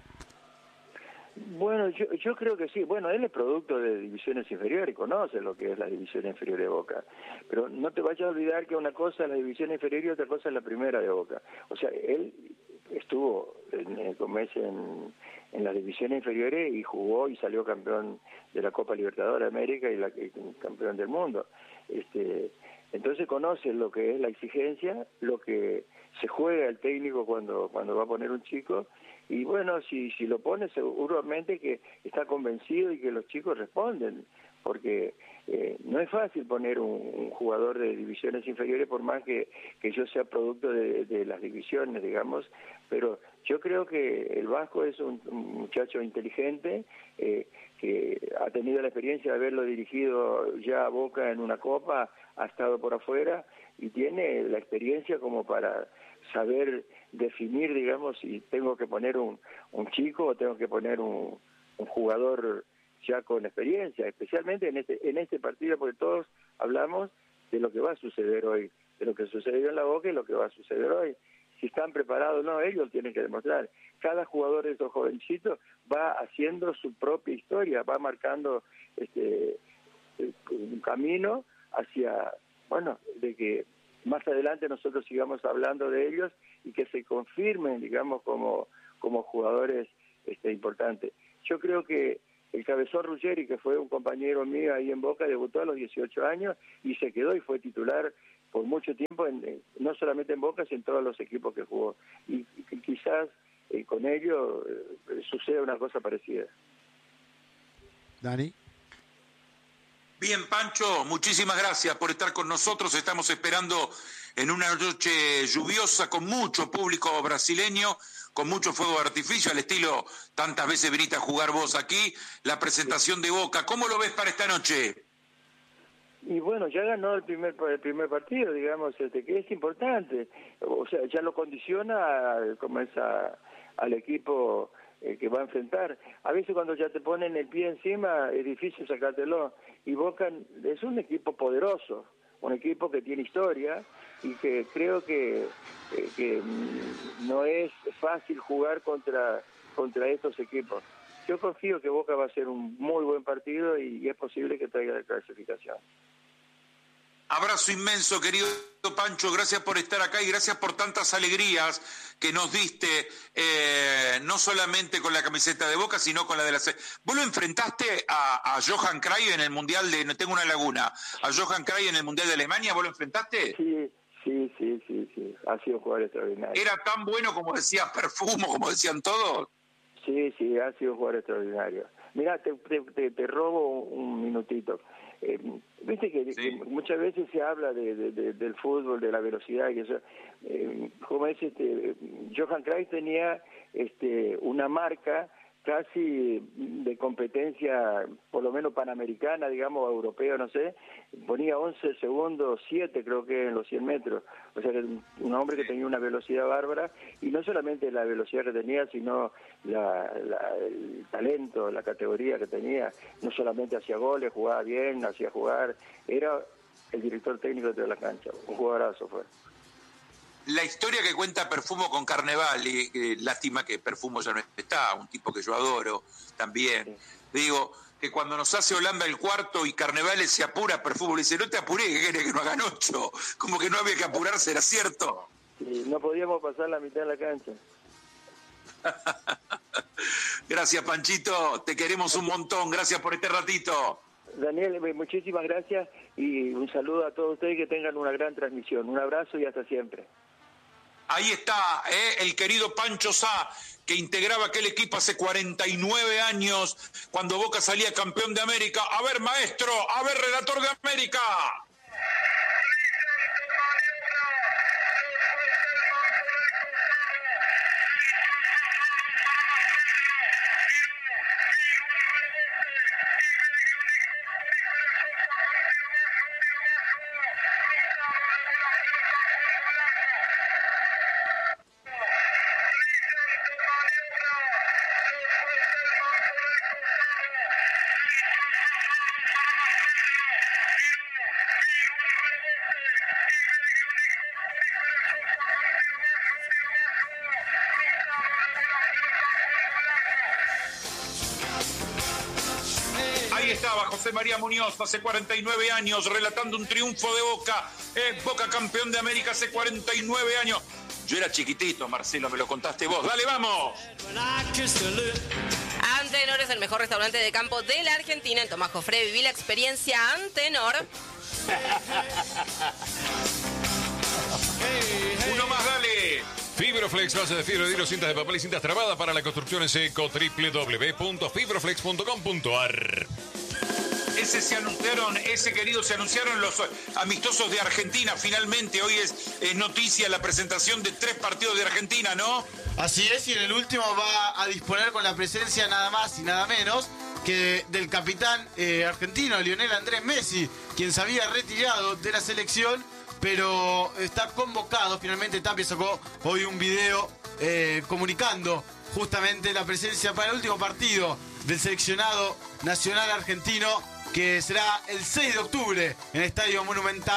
Bueno, yo, yo creo que sí. Bueno, él es producto de divisiones inferiores, conoce lo que es la división inferior de Boca. Pero no te vayas a olvidar que una cosa es la división inferior y otra cosa es la primera de Boca. O sea, él estuvo en, como es, en, en las divisiones inferiores y jugó y salió campeón de la Copa Libertadores de América y, la, y campeón del mundo. Este, entonces conoce lo que es la exigencia, lo que se juega el técnico cuando, cuando va a poner un chico. Y bueno, si, si lo pone, seguramente que está convencido y que los chicos responden, porque eh, no es fácil poner un, un jugador de divisiones inferiores, por más que, que yo sea producto de, de las divisiones, digamos, pero yo creo que el Vasco es un, un muchacho inteligente, eh, que ha tenido la experiencia de haberlo dirigido ya a Boca en una Copa, ha estado por afuera y tiene la experiencia como para saber definir, digamos, si tengo que poner un, un chico o tengo que poner un, un jugador ya con experiencia, especialmente en este en este partido, porque todos hablamos de lo que va a suceder hoy, de lo que sucedió en la Boca y lo que va a suceder hoy. si están preparados o no, ellos tienen que demostrar. Cada jugador de esos jovencitos va haciendo su propia historia, va marcando este un camino hacia, bueno, de que más adelante nosotros sigamos hablando de ellos y que se confirmen, digamos, como, como jugadores este, importantes. Yo creo que el Cabezón Ruggeri, que fue un compañero mío ahí en Boca, debutó a los dieciocho años y se quedó y fue titular por mucho tiempo, en, no solamente en Boca, sino en todos los equipos que jugó. Y, y quizás eh, con ello eh, suceda una cosa parecida. Dani. Bien, Pancho, muchísimas gracias por estar con nosotros. Estamos esperando en una noche lluviosa con mucho público brasileño, con mucho fuego de artificio, al estilo tantas veces viniste a jugar vos aquí, la presentación de Boca. ¿Cómo lo ves para esta noche? Y bueno, ya ganó el primer el primer partido, digamos, este, que es importante. O sea, ya lo condiciona como es a, al equipo eh, que va a enfrentar. A veces cuando ya te ponen el pie encima es difícil sacártelo. Y Boca es un equipo poderoso, un equipo que tiene historia y que creo que, eh, que no es fácil jugar contra, contra estos equipos. Yo confío que Boca va a ser un muy buen partido y, y es posible que traiga la clasificación. Abrazo inmenso, querido Pancho, gracias por estar acá y gracias por tantas alegrías que nos diste, eh, no solamente con la camiseta de Boca, sino con la de la... ¿Vos lo enfrentaste a, a Johan Cruyff en el Mundial de... No tengo una laguna. ¿A Johan Cruyff en el Mundial de Alemania? ¿Vos lo enfrentaste? Sí, sí, sí, sí, sí. Ha sido un jugador extraordinario. ¿Era tan bueno como decía Perfumo, como decían todos? Sí, sí, ha sido un jugador extraordinario. Mirá, te, te, te robo un minutito. Eh, Viste que, sí. que muchas veces se habla de, de, de, del fútbol, de la velocidad, y eso. Eh, como es este, Johan Cruyff tenía este, una marca casi de competencia, por lo menos panamericana, digamos, europea, no sé, ponía once segundos, siete creo que en los cien metros. O sea, que un hombre que tenía una velocidad bárbara, y no solamente la velocidad que tenía, sino la, la, el talento, la categoría que tenía. No solamente hacía goles, jugaba bien, hacía jugar, era el director técnico de toda la cancha, un jugadorazo fue. La historia que cuenta Perfumo con Carnevali, eh, lástima que Perfumo ya no está, un tipo que yo adoro también. Sí. Digo, que cuando nos hace Holanda el cuarto y Carnevali se apura, Perfumo le dice, no te apuré, que querés que no hagan ocho. Como que no había que apurarse, ¿era cierto? Sí, no podíamos pasar la mitad de la cancha. Gracias, Panchito, te queremos un montón, gracias por este ratito. Daniel, muchísimas gracias y un saludo a todos ustedes, que tengan una gran transmisión. Un abrazo y hasta siempre. Ahí está, ¿eh? El querido Pancho Sá, que integraba aquel equipo hace cuarenta y nueve años, cuando Boca salía campeón de América. A ver, maestro, a ver, relator de América. Estaba José María Muñoz hace cuarenta y nueve años relatando un triunfo de Boca. Es Boca campeón de América hace cuarenta y nueve años. Yo era chiquitito, Marcelo, me lo contaste vos. ¡Dale, vamos! Antenor es el mejor restaurante de campo de la Argentina. En Tomás Jofré viví la experiencia Antenor. Uno más, dale. Fibroflex, base de fibra de hilo, cintas de papel y cintas trabadas para la construcción en seco. doble u doble u doble u punto fibroflex punto com punto a r. Ese se anunciaron, ese querido, se anunciaron los amistosos de Argentina. Finalmente, hoy es, es noticia la presentación de tres partidos de Argentina, ¿no? Así es, y en el último va a disponer con la presencia nada más y nada menos que del capitán eh, argentino, Lionel Andrés Messi, quien se había retirado de la selección, pero está convocado. Finalmente Tapia sacó hoy un video eh, comunicando justamente la presencia para el último partido del seleccionado nacional argentino, que será el seis de octubre en el Estadio Monumental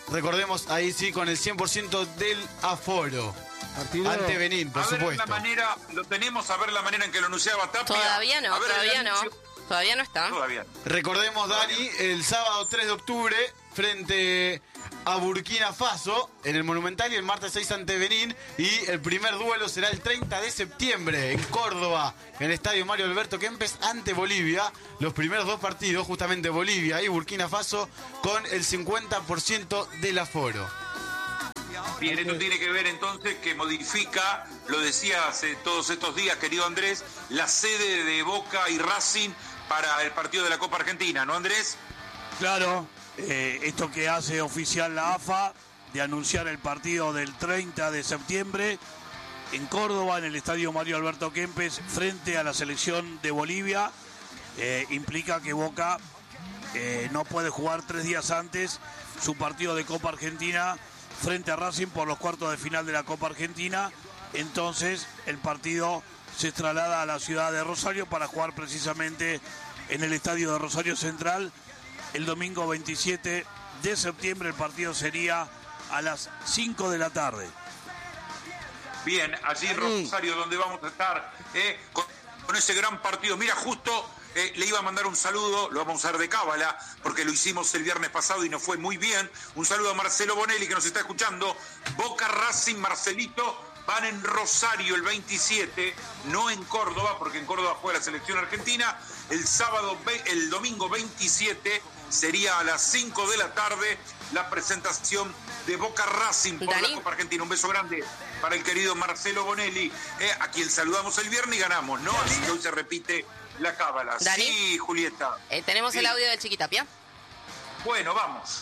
recordemos ahí sí, con el cien por ciento del aforo. Partido ante Benín, por a ver supuesto. la manera, lo tenemos a ver la manera en que lo anunciaba Tapia. Todavía no, A ver, todavía el no. anuncio. Todavía no está. Todavía. Recordemos, Dani, el sábado tres de octubre frente a Burkina Faso en el Monumental y el martes seis ante Benín, y el primer duelo será el treinta de septiembre en Córdoba, en el estadio Mario Alberto Kempes ante Bolivia. Los primeros dos partidos, justamente Bolivia y Burkina Faso, con el cincuenta por ciento del aforo. Bien, esto tiene que ver entonces que modifica, lo decía hace todos estos días, querido Andrés, la sede de Boca y Racing para el partido de la Copa Argentina, ¿no, Andrés? Claro, eh, esto que hace oficial la A F A de anunciar el partido del treinta de septiembre en Córdoba, en el estadio Mario Alberto Kempes, frente a la selección de Bolivia, eh, implica que Boca eh, no puede jugar tres días antes su partido de Copa Argentina frente a Racing por los cuartos de final de la Copa Argentina. Entonces el partido se traslada a la ciudad de Rosario para jugar precisamente en el estadio de Rosario Central el domingo veintisiete de septiembre. El partido sería a las cinco de la tarde. Bien, allí en Rosario, donde vamos a estar eh, con, con ese gran partido. Mira, justo eh, le iba a mandar un saludo, lo vamos a usar de cábala, porque lo hicimos el viernes pasado y nos fue muy bien. Un saludo a Marcelo Bonelli, que nos está escuchando. Boca, Racing, Marcelito van en Rosario el veintisiete, no en Córdoba, porque en Córdoba juega la selección argentina. El sábado, el domingo veintisiete, sería a las cinco de la tarde la presentación de Boca Racing por Dani. la Copa Argentina. Un beso grande para el querido Marcelo Bonelli, eh, a quien saludamos el viernes y ganamos, ¿no? Así que hoy se repite la cábala. Dani. Sí, Julieta. Eh, tenemos Sí. el audio del Chiquitapia. Bueno, vamos.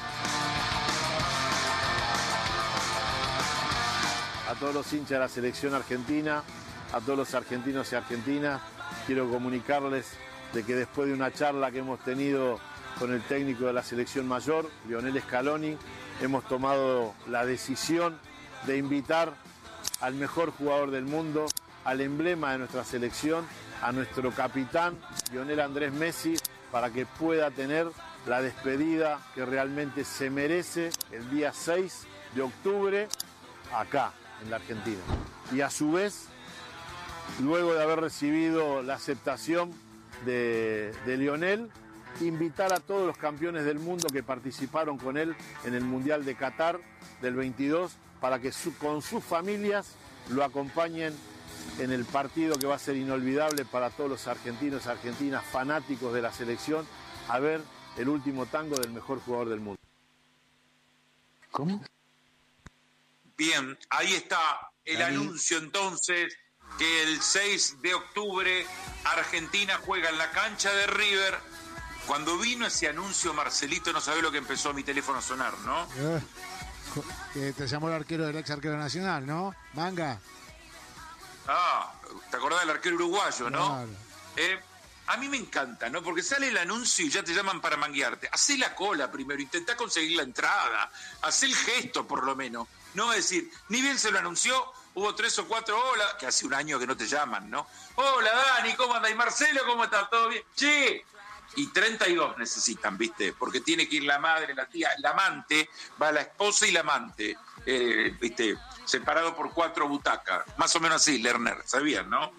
A todos los hinchas de la selección argentina, a todos los argentinos y argentinas, quiero comunicarles de que después de una charla que hemos tenido con el técnico de la selección mayor, Lionel Scaloni, hemos tomado la decisión de invitar al mejor jugador del mundo, al emblema de nuestra selección, a nuestro capitán, Lionel Andrés Messi, para que pueda tener la despedida que realmente se merece el día seis de octubre acá, en la Argentina. Y a su vez, luego de haber recibido la aceptación de, de Lionel, invitar a todos los campeones del mundo que participaron con él en el Mundial de Qatar del veintidós para que su, con sus familias lo acompañen en el partido que va a ser inolvidable para todos los argentinos y argentinas fanáticos de la selección, a ver el último tango del mejor jugador del mundo. ¿Cómo? Bien, ahí está el Dani. anuncio entonces que el seis de octubre Argentina juega en la cancha de River. Cuando vino ese anuncio, Marcelito, no sabe lo que empezó mi teléfono a sonar, ¿no? Eh, que te llamó el arquero del ex arquero nacional, ¿no? Manga. Ah, ¿te acordás del arquero uruguayo, no? Claro. Eh, a mí me encanta, ¿no? Porque sale el anuncio y ya te llaman para manguearte. Hacé la cola primero, intentá conseguir la entrada, hacé el gesto por lo menos. No es decir, ni bien se lo anunció, hubo tres o cuatro hola, que hace un año que no te llaman, ¿no? Hola Dani, ¿cómo andas? Y Marcelo, ¿cómo estás? ¿Todo bien? Sí. Y treinta y dos necesitan, ¿viste? Porque tiene que ir la madre, la tía, la amante, va la esposa y la amante, eh, ¿viste? Separado por cuatro butacas. Más o menos así, Lerner, ¿sabían, no?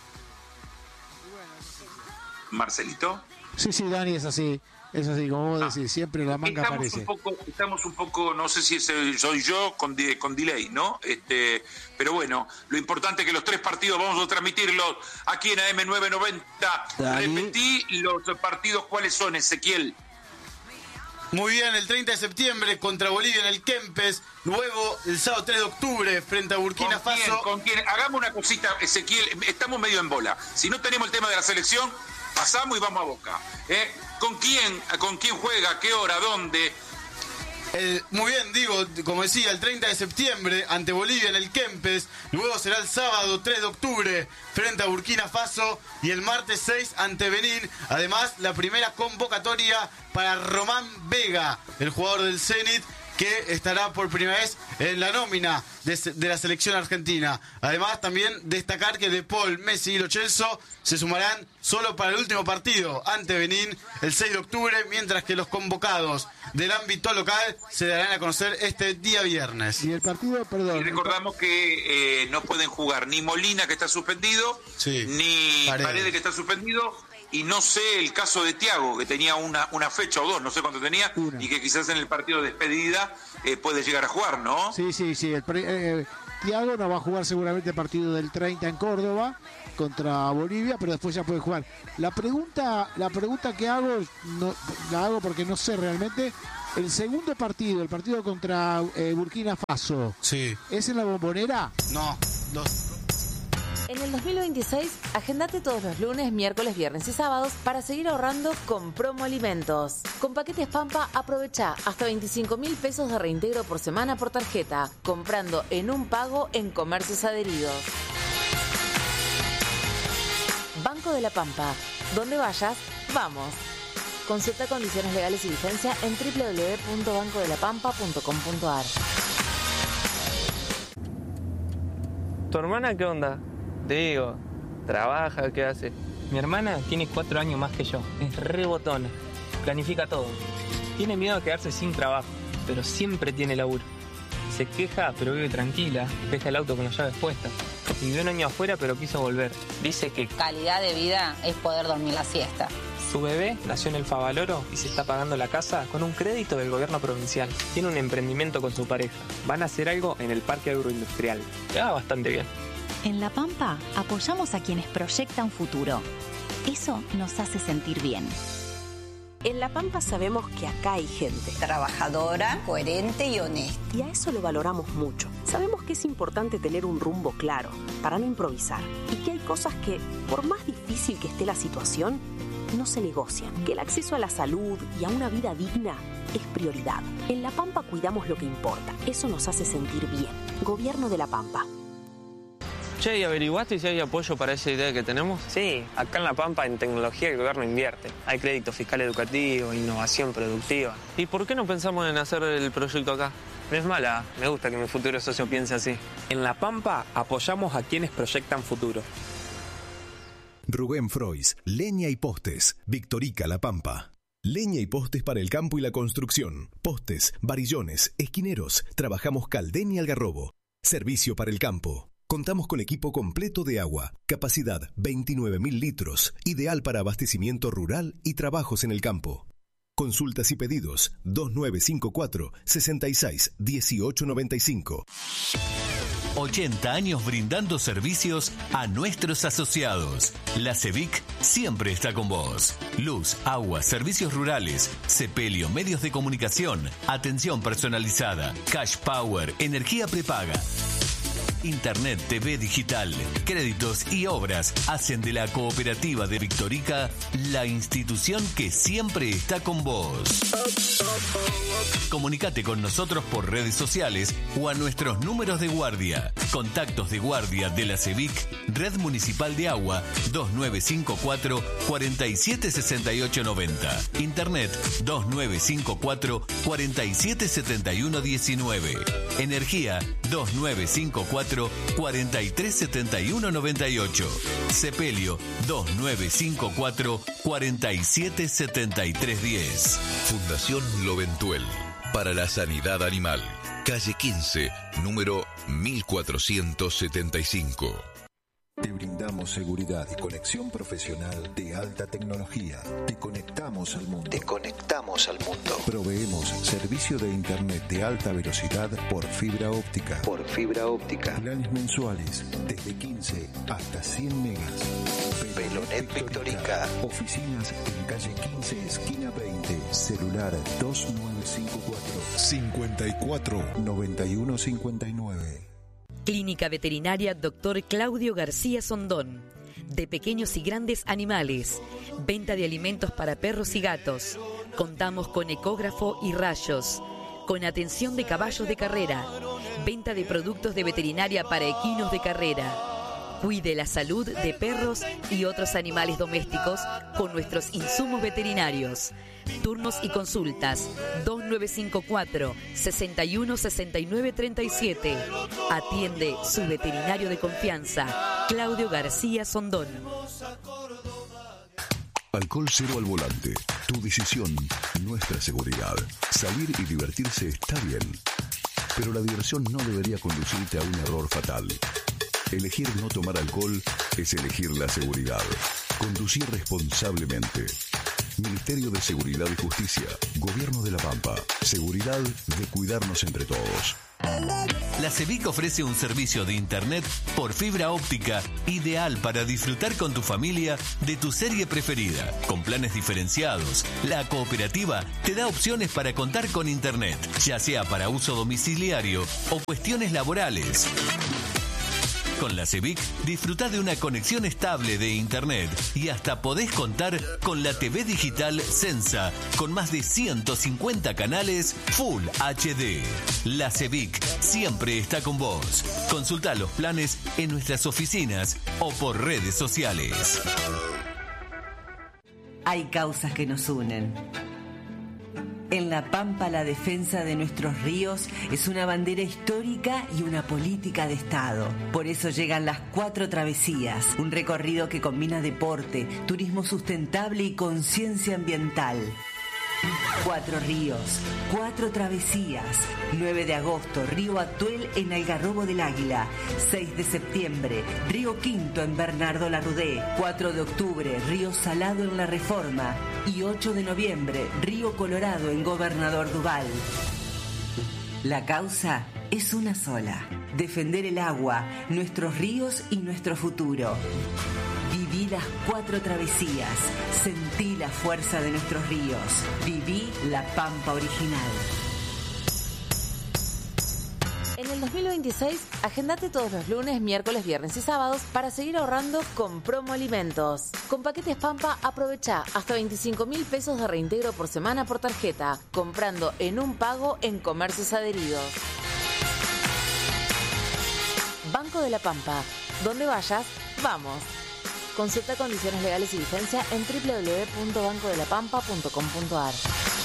Marcelito. Sí, sí, Dani, es así. Es así, como vos Ah. decís, siempre la manga Estamos aparece. un poco, estamos un poco, no sé si ese soy yo con, di- con delay, ¿no? Este, pero bueno, lo importante es que los tres partidos vamos a transmitirlos aquí en A M nueve noventa. Dani. Repetí los partidos, ¿cuáles son, Ezequiel? Muy bien, el treinta de septiembre contra Bolivia en el Kempes. Luego, el sábado tres de octubre, frente a Burkina ¿Con quién? Faso. ¿Con quién? Hagamos una cosita, Ezequiel, estamos medio en bola. Si no tenemos el tema de la selección, pasamos y vamos a Boca. ¿Eh? ¿Con quién? ¿Con quién juega? ¿Qué hora? ¿Dónde? El- muy bien, digo, como decía, el treinta de septiembre ante Bolivia en el Kempes. Luego será el sábado tres de octubre frente a Burkina Faso. Y el martes seis ante Benín. Además, la primera convocatoria para Román Vega, el jugador del Zenit, que estará por primera vez en la nómina de, de la selección argentina. Además, también destacar que De Paul, Messi y Lo Celso se sumarán solo para el último partido ante Benín el seis de octubre, mientras que los convocados del ámbito local se darán a conocer este día viernes. Y el partido, perdón. Y recordamos que eh, no pueden jugar ni Molina, que está suspendido, sí, ni Paredes. Paredes, que está suspendido, y no sé el caso de Thiago, que tenía una, una fecha o dos, no sé cuánto tenía, una. Y que quizás en el partido de despedida eh, puede llegar a jugar, ¿no? Sí, sí, sí. El pre, eh, Thiago no va a jugar seguramente el partido del treinta en Córdoba contra Bolivia, pero después ya puede jugar. La pregunta, la pregunta que hago, no, la hago porque no sé realmente. El segundo partido, el partido contra eh, Burkina Faso, sí, ¿es en la Bombonera? No, no. En el dos mil veintiséis, agendate todos los lunes, miércoles, viernes y sábados para seguir ahorrando con Promo Alimentos. Con paquetes Pampa, aprovecha hasta veinticinco mil pesos de reintegro por semana por tarjeta, comprando en un pago en comercios adheridos. Banco de la Pampa. Donde vayas, vamos. Consulta condiciones legales y vigencia en doble u doble u doble u punto banco de la pampa punto com punto a r. ¿Tu hermana qué onda? Te digo, ¿trabaja? ¿Qué hace? Mi hermana tiene cuatro años más que yo. Es re botona. Planifica todo. Tiene miedo de quedarse sin trabajo, pero siempre tiene laburo. Se queja, pero vive tranquila. Deja el auto con las llaves puestas. Vivió un año afuera, pero quiso volver. Dice que calidad de vida es poder dormir la siesta. Su bebé nació en el Favaloro y se está pagando la casa con un crédito del gobierno provincial. Tiene un emprendimiento con su pareja. Van a hacer algo en el parque agroindustrial. Le va bastante bien. En La Pampa apoyamos a quienes proyectan futuro. Eso nos hace sentir bien. En La Pampa sabemos que acá hay gente trabajadora, coherente y honesta. Y a eso lo valoramos mucho. Sabemos que es importante tener un rumbo claro para no improvisar. Y que hay cosas que, por más difícil que esté la situación, no se negocian. Que el acceso a la salud y a una vida digna es prioridad. En La Pampa cuidamos lo que importa. Eso nos hace sentir bien. Gobierno de La Pampa. Che, ¿y averiguaste si hay apoyo para esa idea que tenemos? Sí, acá en La Pampa en tecnología el gobierno invierte. Hay crédito fiscal educativo, innovación productiva. ¿Y por qué no pensamos en hacer el proyecto acá? No es mala, me gusta que mi futuro socio piense así. En La Pampa apoyamos a quienes proyectan futuro. Rubén Frois, Leña y Postes, Victorica La Pampa. Leña y postes para el campo y la construcción. Postes, varillones, esquineros. Trabajamos Caldén y Algarrobo. Servicio para el campo. Contamos con equipo completo de agua, capacidad veintinueve mil litros, ideal para abastecimiento rural y trabajos en el campo. Consultas y pedidos dos nueve cinco cuatro, seis seis uno ocho nueve cinco. ochenta años brindando servicios a nuestros asociados. La CEVIC siempre está con vos. Luz, agua, servicios rurales, sepelio, medios de comunicación, atención personalizada, cash power, energía prepaga. Internet, T V digital, créditos y obras hacen de la cooperativa de Victorica la institución que siempre está con vos. Comunicate con nosotros por redes sociales o a nuestros números de guardia. Contactos de guardia de la CEVIC, Red Municipal de Agua, dos nueve cinco cuatro, cuatro siete seis ocho nueve cero. Internet, dos nueve cinco cuatro, cuatro siete siete uno uno nueve. Energía, dos nueve cinco cuatro, cuatro tres siete uno nueve ocho. Sepelio, dos nueve cinco cuatro, cuatro siete siete tres uno cero. Fundación Loventuel, para la sanidad animal. Calle quince, número mil cuatrocientos setenta y cinco. Te brindamos seguridad y conexión profesional de alta tecnología. Te conectamos al mundo. Te conectamos al mundo. Proveemos servicio de internet de alta velocidad por fibra óptica. Por fibra óptica. Planes mensuales desde quince hasta cien megas. Pelonet Victorica. Oficinas en calle quince, esquina veinte. Celular dos nueve cinco cuatro, cincuenta y cuatro, noventa y uno cincuenta y nueve. Clínica Veterinaria Doctor Claudio García Sondón. De pequeños y grandes animales. Venta de alimentos para perros y gatos. Contamos con ecógrafo y rayos. Con atención de caballos de carrera. Venta de productos de veterinaria para equinos de carrera. Cuide la salud de perros y otros animales domésticos con nuestros insumos veterinarios. Turnos y consultas dos nueve cinco cuatro, sesenta y uno, sesenta y nueve, treinta y siete. Atiende su veterinario de confianza, Claudio García Sondón. Alcohol cero al volante. Tu decisión, nuestra seguridad. Salir y divertirse está bien, pero la diversión no debería conducirte a un error fatal. Elegir no tomar alcohol es elegir la seguridad. Conducir responsablemente. Ministerio de Seguridad y Justicia. Gobierno de La Pampa. Seguridad de cuidarnos entre todos. La CEVIC ofrece un servicio de internet por fibra óptica ideal para disfrutar con tu familia de tu serie preferida. Con planes diferenciados, la cooperativa te da opciones para contar con internet, ya sea para uso domiciliario o cuestiones laborales. Con la CEVIC disfruta de una conexión estable de internet y hasta podés contar con la T V digital Sensa con más de ciento cincuenta canales Full H D. La CEVIC siempre está con vos. Consulta los planes en nuestras oficinas o por redes sociales. Hay causas que nos unen. En La Pampa, la defensa de nuestros ríos es una bandera histórica y una política de Estado. Por eso llegan las Cuatro Travesías, un recorrido que combina deporte, turismo sustentable y conciencia ambiental. Cuatro ríos, cuatro travesías. nueve de agosto, Río Atuel en Algarrobo del Águila. seis de septiembre, Río Quinto en Bernardo Larrudé. cuatro de octubre, Río Salado en La Reforma. Y ocho de noviembre, Río Colorado en Gobernador Duval. La causa es una sola: defender el agua, nuestros ríos y nuestro futuro. Viví las cuatro travesías, sentí la fuerza de nuestros ríos, viví La Pampa original. En el dos mil veintiséis, agendate todos los lunes, miércoles, viernes y sábados para seguir ahorrando con Promo Alimentos. Con paquetes Pampa, aprovecha hasta veinticinco mil pesos de reintegro por semana por tarjeta, comprando en un pago en comercios adheridos. Banco de la Pampa. Donde vayas, vamos. Consulta condiciones legales y vigencia en doble u doble u doble u punto banco de la pampa punto com punto a r.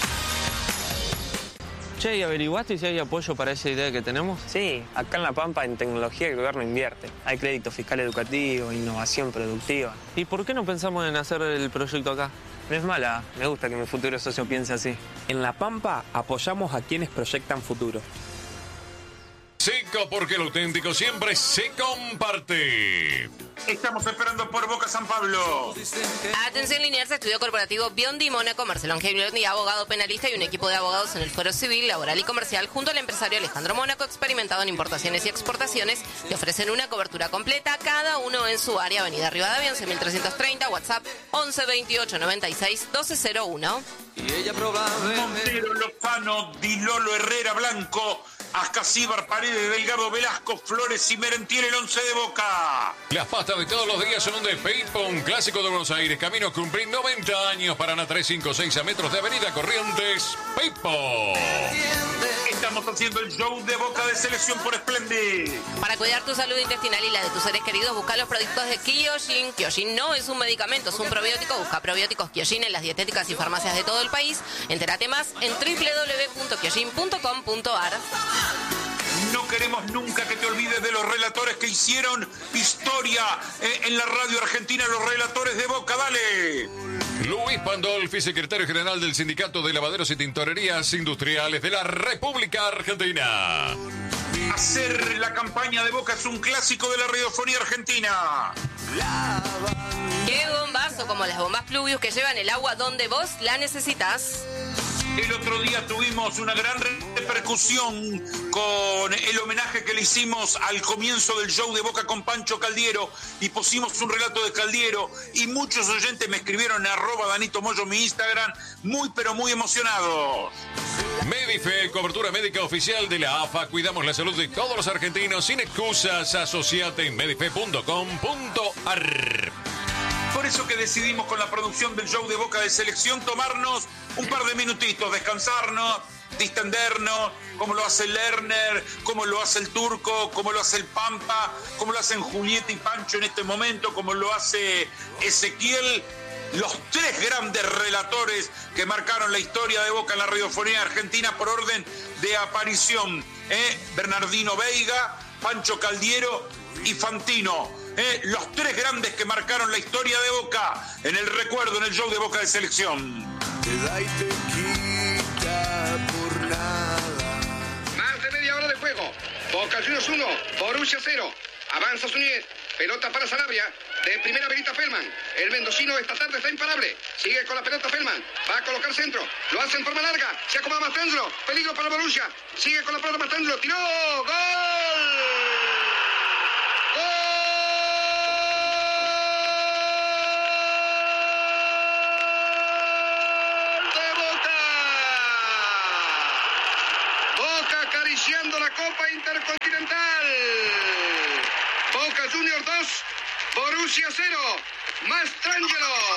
Che, ¿y averiguaste si hay apoyo para esa idea que tenemos? Sí, acá en La Pampa en tecnología el gobierno invierte. Hay crédito fiscal educativo, innovación productiva. ¿Y por qué no pensamos en hacer el proyecto acá? No es mala, me gusta que mi futuro socio piense así. En La Pampa apoyamos a quienes proyectan futuro. Seco, porque lo auténtico siempre se comparte. Estamos esperando por Boca San Pablo. Atención, Liniers, estudio corporativo Biondi Mónaco, Marcelo Ángel Biondi, abogado penalista y un equipo de abogados en el Fuero Civil, Laboral y Comercial, junto al empresario Alejandro Mónaco, experimentado en importaciones y exportaciones, le ofrecen una cobertura completa, cada uno en su área. Avenida Rivadavia, once mil trescientos treinta, WhatsApp once veintiocho noventa y seis doce cero uno. Y ella probablemente... Montero, Lozano, Di Lolo, Herrera, Blanco, Ascasíbar, Paredes, Delgado, Velasco, Flores y Merentiel, el once de Boca. Las pastas de todos los días son un de Paypon, clásico de Buenos Aires, camino a cumplir noventa años, Paraná trescientos cincuenta y seis a metros de Avenida Corrientes, Paypon. Estamos haciendo el show de Boca de Selección por Splendid. Para cuidar tu salud intestinal y la de tus seres queridos, busca los productos de Kyojin. Kyojin no es un medicamento, es un probiótico. Busca probióticos Kyojin en las dietéticas y farmacias de todo el país. Entérate más en doble u doble u doble u punto kyojin punto com punto a r. No queremos nunca que te olvides de los relatores que hicieron historia eh, en la radio argentina, los relatores de Boca. Dale. Luis Pandolfi, secretario general del Sindicato de Lavaderos y Tintorerías Industriales de la República Argentina. Hacer la campaña de Boca es un clásico de la radiofonía argentina. ¡Qué bombazo! Como las bombas Pluvius que llevan el agua donde vos la necesitas. El otro día tuvimos una gran repercusión con el homenaje que le hicimos al comienzo del show de Boca con Pancho Caldiero y pusimos un relato de Caldiero y muchos oyentes me escribieron en arroba Danito Moyo, mi Instagram, muy pero muy emocionados. Medife, cobertura médica oficial de la A F A. Cuidamos la salud de todos los argentinos sin excusas. Asociate en medife punto com punto a r. Por eso que decidimos con la producción del show de Boca de Selección tomarnos un par de minutitos, descansarnos, Distenderno, como lo hace Lerner, como lo hace el Turco, como lo hace el Pampa, como lo hacen Julieta y Pancho en este momento, como lo hace Ezequiel. Los tres grandes relatores que marcaron la historia de Boca en la radiofonía argentina por orden de aparición. ¿eh? Bernardino Veiga, Pancho Caldiero y Fantino. ¿eh? Los tres grandes que marcaron la historia de Boca en el recuerdo, en el show de Boca de Selección. Te da y te quita por nada. Más de media hora de juego. Boca Juniors uno, Borussia cero. Avanza Suñez. Pelota para Sanabria. De primera habilita Feldman. El mendocino esta tarde está imparable. Sigue con la pelota Feldman. Va a colocar centro. Lo hace en forma larga. Se acomoda Mastrangelo. Peligro para Borussia. Sigue con la pelota Mastrangelo. Tiró. ¡Gol! Acariciando la Copa Intercontinental. Boca Juniors dos, Borussia cero. Mastrangelo.